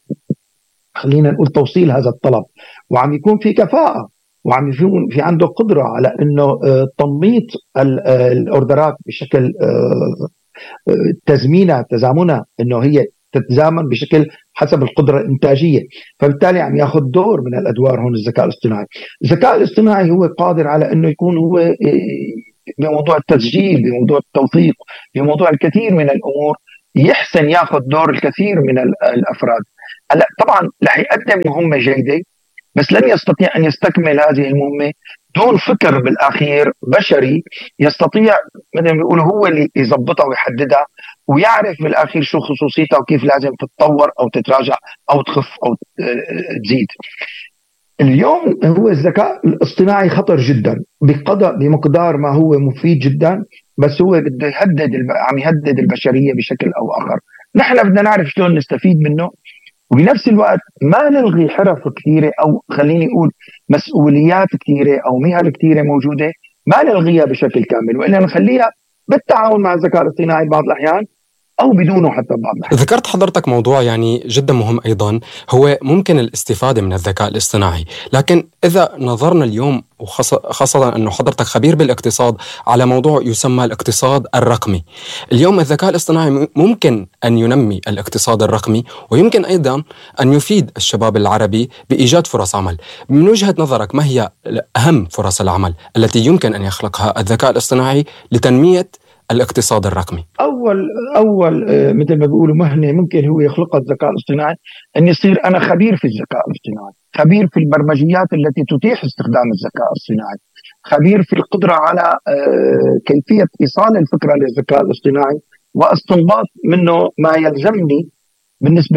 خلينا نقول توصيل هذا الطلب، وعم يكون في كفاءه وعم يكون في عنده قدره على انه آه تنميط الاوردرات بشكل آه تزمينها تزامنها انه هي تتزامن بشكل حسب القدرة الإنتاجية. فبالتالي عم ياخذ دور من الأدوار هون الذكاء الاصطناعي. الذكاء الاصطناعي هو قادر على أنه يكون هو بموضوع التسجيل، بموضوع التوثيق، بموضوع الكثير من الأمور، يحسن ياخذ دور الكثير من الأفراد. هلا طبعا رح يقدم مهمة جيدة، بس لن يستطيع أن يستكمل هذه المهمة دون فكر بالأخير بشري يستطيع مثل ما بيقولوا هو اللي يضبطها ويحددها ويعرف بالأخير شو خصوصيتها وكيف لازم تتطور أو تتراجع أو تخف أو تزيد. اليوم هو الذكاء الاصطناعي خطر جدا بقدر بمقدار ما هو مفيد جدا، بس هو بده يهدد عم يهدد البشرية بشكل أو آخر. نحن بدنا نعرف شلون نستفيد منه، وبنفس الوقت ما نلغي حرف كثيرة أو خليني أقول مسؤوليات كثيرة أو مهن كثيرة موجودة ما نلغيها بشكل كامل، وإلا نخليها بالتعاون مع الذكاء الاصطناعي بعض الأحيان أو بدونه حتى بعض الأحيان. ذكرت حضرتك موضوع يعني جدا مهم أيضا، هو ممكن الاستفادة من الذكاء الاصطناعي، لكن إذا نظرنا اليوم وخاصة أنه حضرتك خبير بالاقتصاد على موضوع يسمى الاقتصاد الرقمي، اليوم الذكاء الاصطناعي ممكن أن ينمي الاقتصاد الرقمي ويمكن أيضا أن يفيد الشباب العربي بإيجاد فرص عمل. من وجهة نظرك ما هي أهم فرص العمل التي يمكن أن يخلقها الذكاء الاصطناعي لتنمية الاقتصاد الرقمي؟ أول أول مثل ما بيقولوا مهنة ممكن هو يخلقها الذكاء الاصطناعي أن يصير أنا خبير في الذكاء الاصطناعي، خبير في البرمجيات التي تتيح استخدام الذكاء الاصطناعي، خبير في القدرة على كيفية إيصال الفكرة للذكاء الاصطناعي واستنباط منه ما يلزمني بالنسبة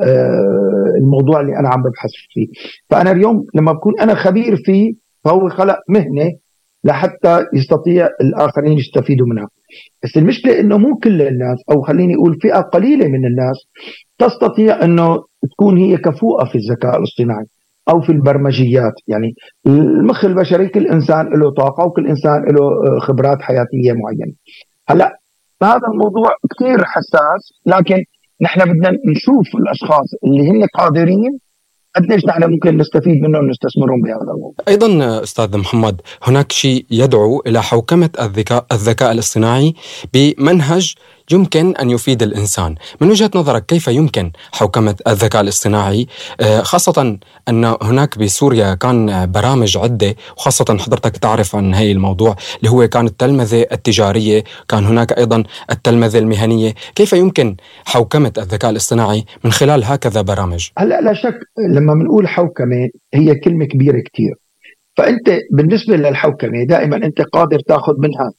للموضوع اللي أنا عم ببحث فيه. فأنا اليوم لما بكون أنا خبير فيه فهو خلق مهنة لحتى يستطيع الآخرين يستفيدوا منها. بس المشكلة إنه مو كل الناس أو خليني أقول فئة قليلة من الناس تستطيع إنه تكون هي كفؤة في الذكاء الاصطناعي أو في البرمجيات. يعني المخ البشري كل إنسان له طاقة وكل إنسان له خبرات حياتية معينة. هلأ هذا الموضوع كتير حساس، لكن نحن بدنا نشوف الأشخاص اللي هن قادرين قديش نحن ممكن نستفيد منهم ونستثمرهم بهذا الموضوع. أيضا أستاذ محمد، هناك شيء يدعو إلى حوكمة الذكاء الذكاء الاصطناعي بمنهج يمكن أن يفيد الإنسان. من وجهة نظرك كيف يمكن حوكمة الذكاء الاصطناعي، خاصة أن هناك بسوريا كان برامج عدة، وخاصة حضرتك تعرف عن هاي الموضوع اللي هو كان التلمذة التجارية، كان هناك أيضا التلمذة المهنية. كيف يمكن حوكمة الذكاء الاصطناعي من خلال هكذا برامج؟ هلا لا شك لما بنقول حوكمة هي كلمة كبيرة كتير، فأنت بالنسبة للحوكمة دائما أنت قادر تأخذ منها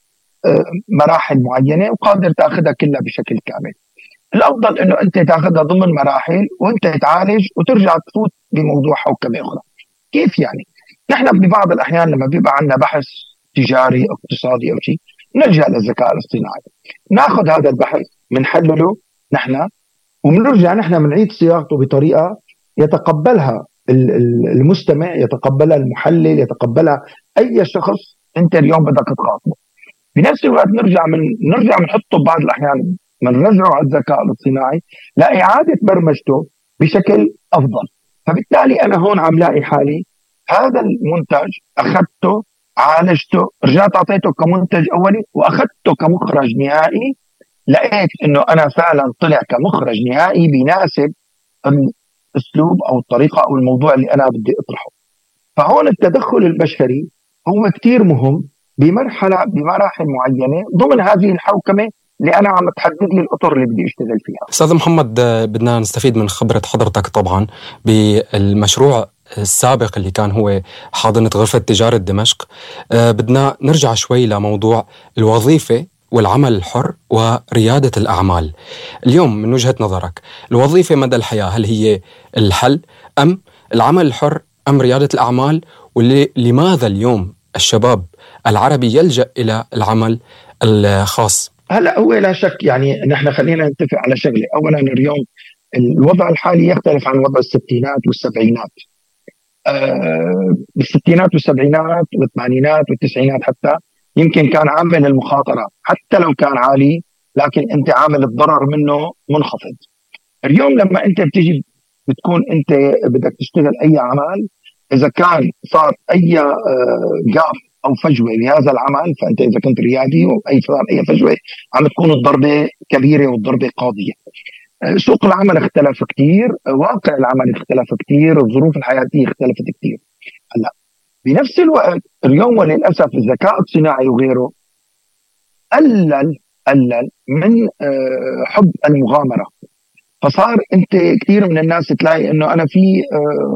مراحل معينة وقادر تأخذها كلها بشكل كامل. الأفضل أنه أنت تأخذها ضمن مراحل وأنت تعالج وترجع تفوت بموضوع حوكمة أخرى. كيف يعني؟ نحن ببعض الأحيان لما بيبقى عندنا بحث تجاري اقتصادي أو شيء نلجأ للذكاء الاصطناعي، نأخذ هذا البحث منحلله نحن ومنرجع نحن منعيد صياغته بطريقة يتقبلها المستمع، يتقبلها المحلل، يتقبلها أي شخص أنت اليوم بدك تخاطبه. بنفس الوقت نرجع من نرجع بنحطه بعض الأحيان بنرجعه على الذكاء الاصطناعي لإعادة برمجته بشكل أفضل. فبالتالي أنا هون عم لاقي حالي هذا المنتج أخذته عالجته رجعت أعطيته كمنتج أولي وأخذته كمخرج نهائي، لقيت إنه أنا فعلا طلع كمخرج نهائي بيناسب الأسلوب أو الطريقة أو الموضوع اللي أنا بدي أطرحه. فهون التدخل البشري هو كتير مهم بمرحلة بمراحل معينة ضمن هذه الحوكمة اللي أنا عم تحدد لي الأطر اللي بدي أشتغل فيها. أستاذ محمد، بدنا نستفيد من خبرة حضرتك طبعا بالمشروع السابق اللي كان هو حاضنة غرفة تجارة دمشق. بدنا نرجع شوي لموضوع الوظيفة والعمل الحر وريادة الأعمال. اليوم من وجهة نظرك الوظيفة مدى الحياة هل هي الحل أم العمل الحر أم ريادة الأعمال؟ ولماذا اليوم الشباب العربي يلجأ إلى العمل الخاص؟ هلا هو لا شك يعني نحن خلينا نتفق على شغله. أولا اليوم الوضع الحالي يختلف عن وضع الستينات والسبعينات. أه بالستينات والسبعينات والثمانينات والتسعينات حتى يمكن كان عامل المخاطرة حتى لو كان عالي، لكن أنت عامل الضرر منه منخفض. اليوم لما أنت بتيجي بتكون أنت بدك تشتغل أي عمل، إذا كان صار أي جاف أو فجوة بهذا العمل، فأنت إذا كنت ريادي أو أي أي فجوة عم تكون الضربة كبيرة والضربة قاضية. سوق العمل اختلف كتير، واقع العمل اختلف كتير، الظروف الحياتية اختلفت كتير. هلا بنفس الوقت اليوم وللأسف الذكاء الصناعي وغيره قلل قلل من حب المغامرة، فصار انت كثير من الناس تلاقي انه انا في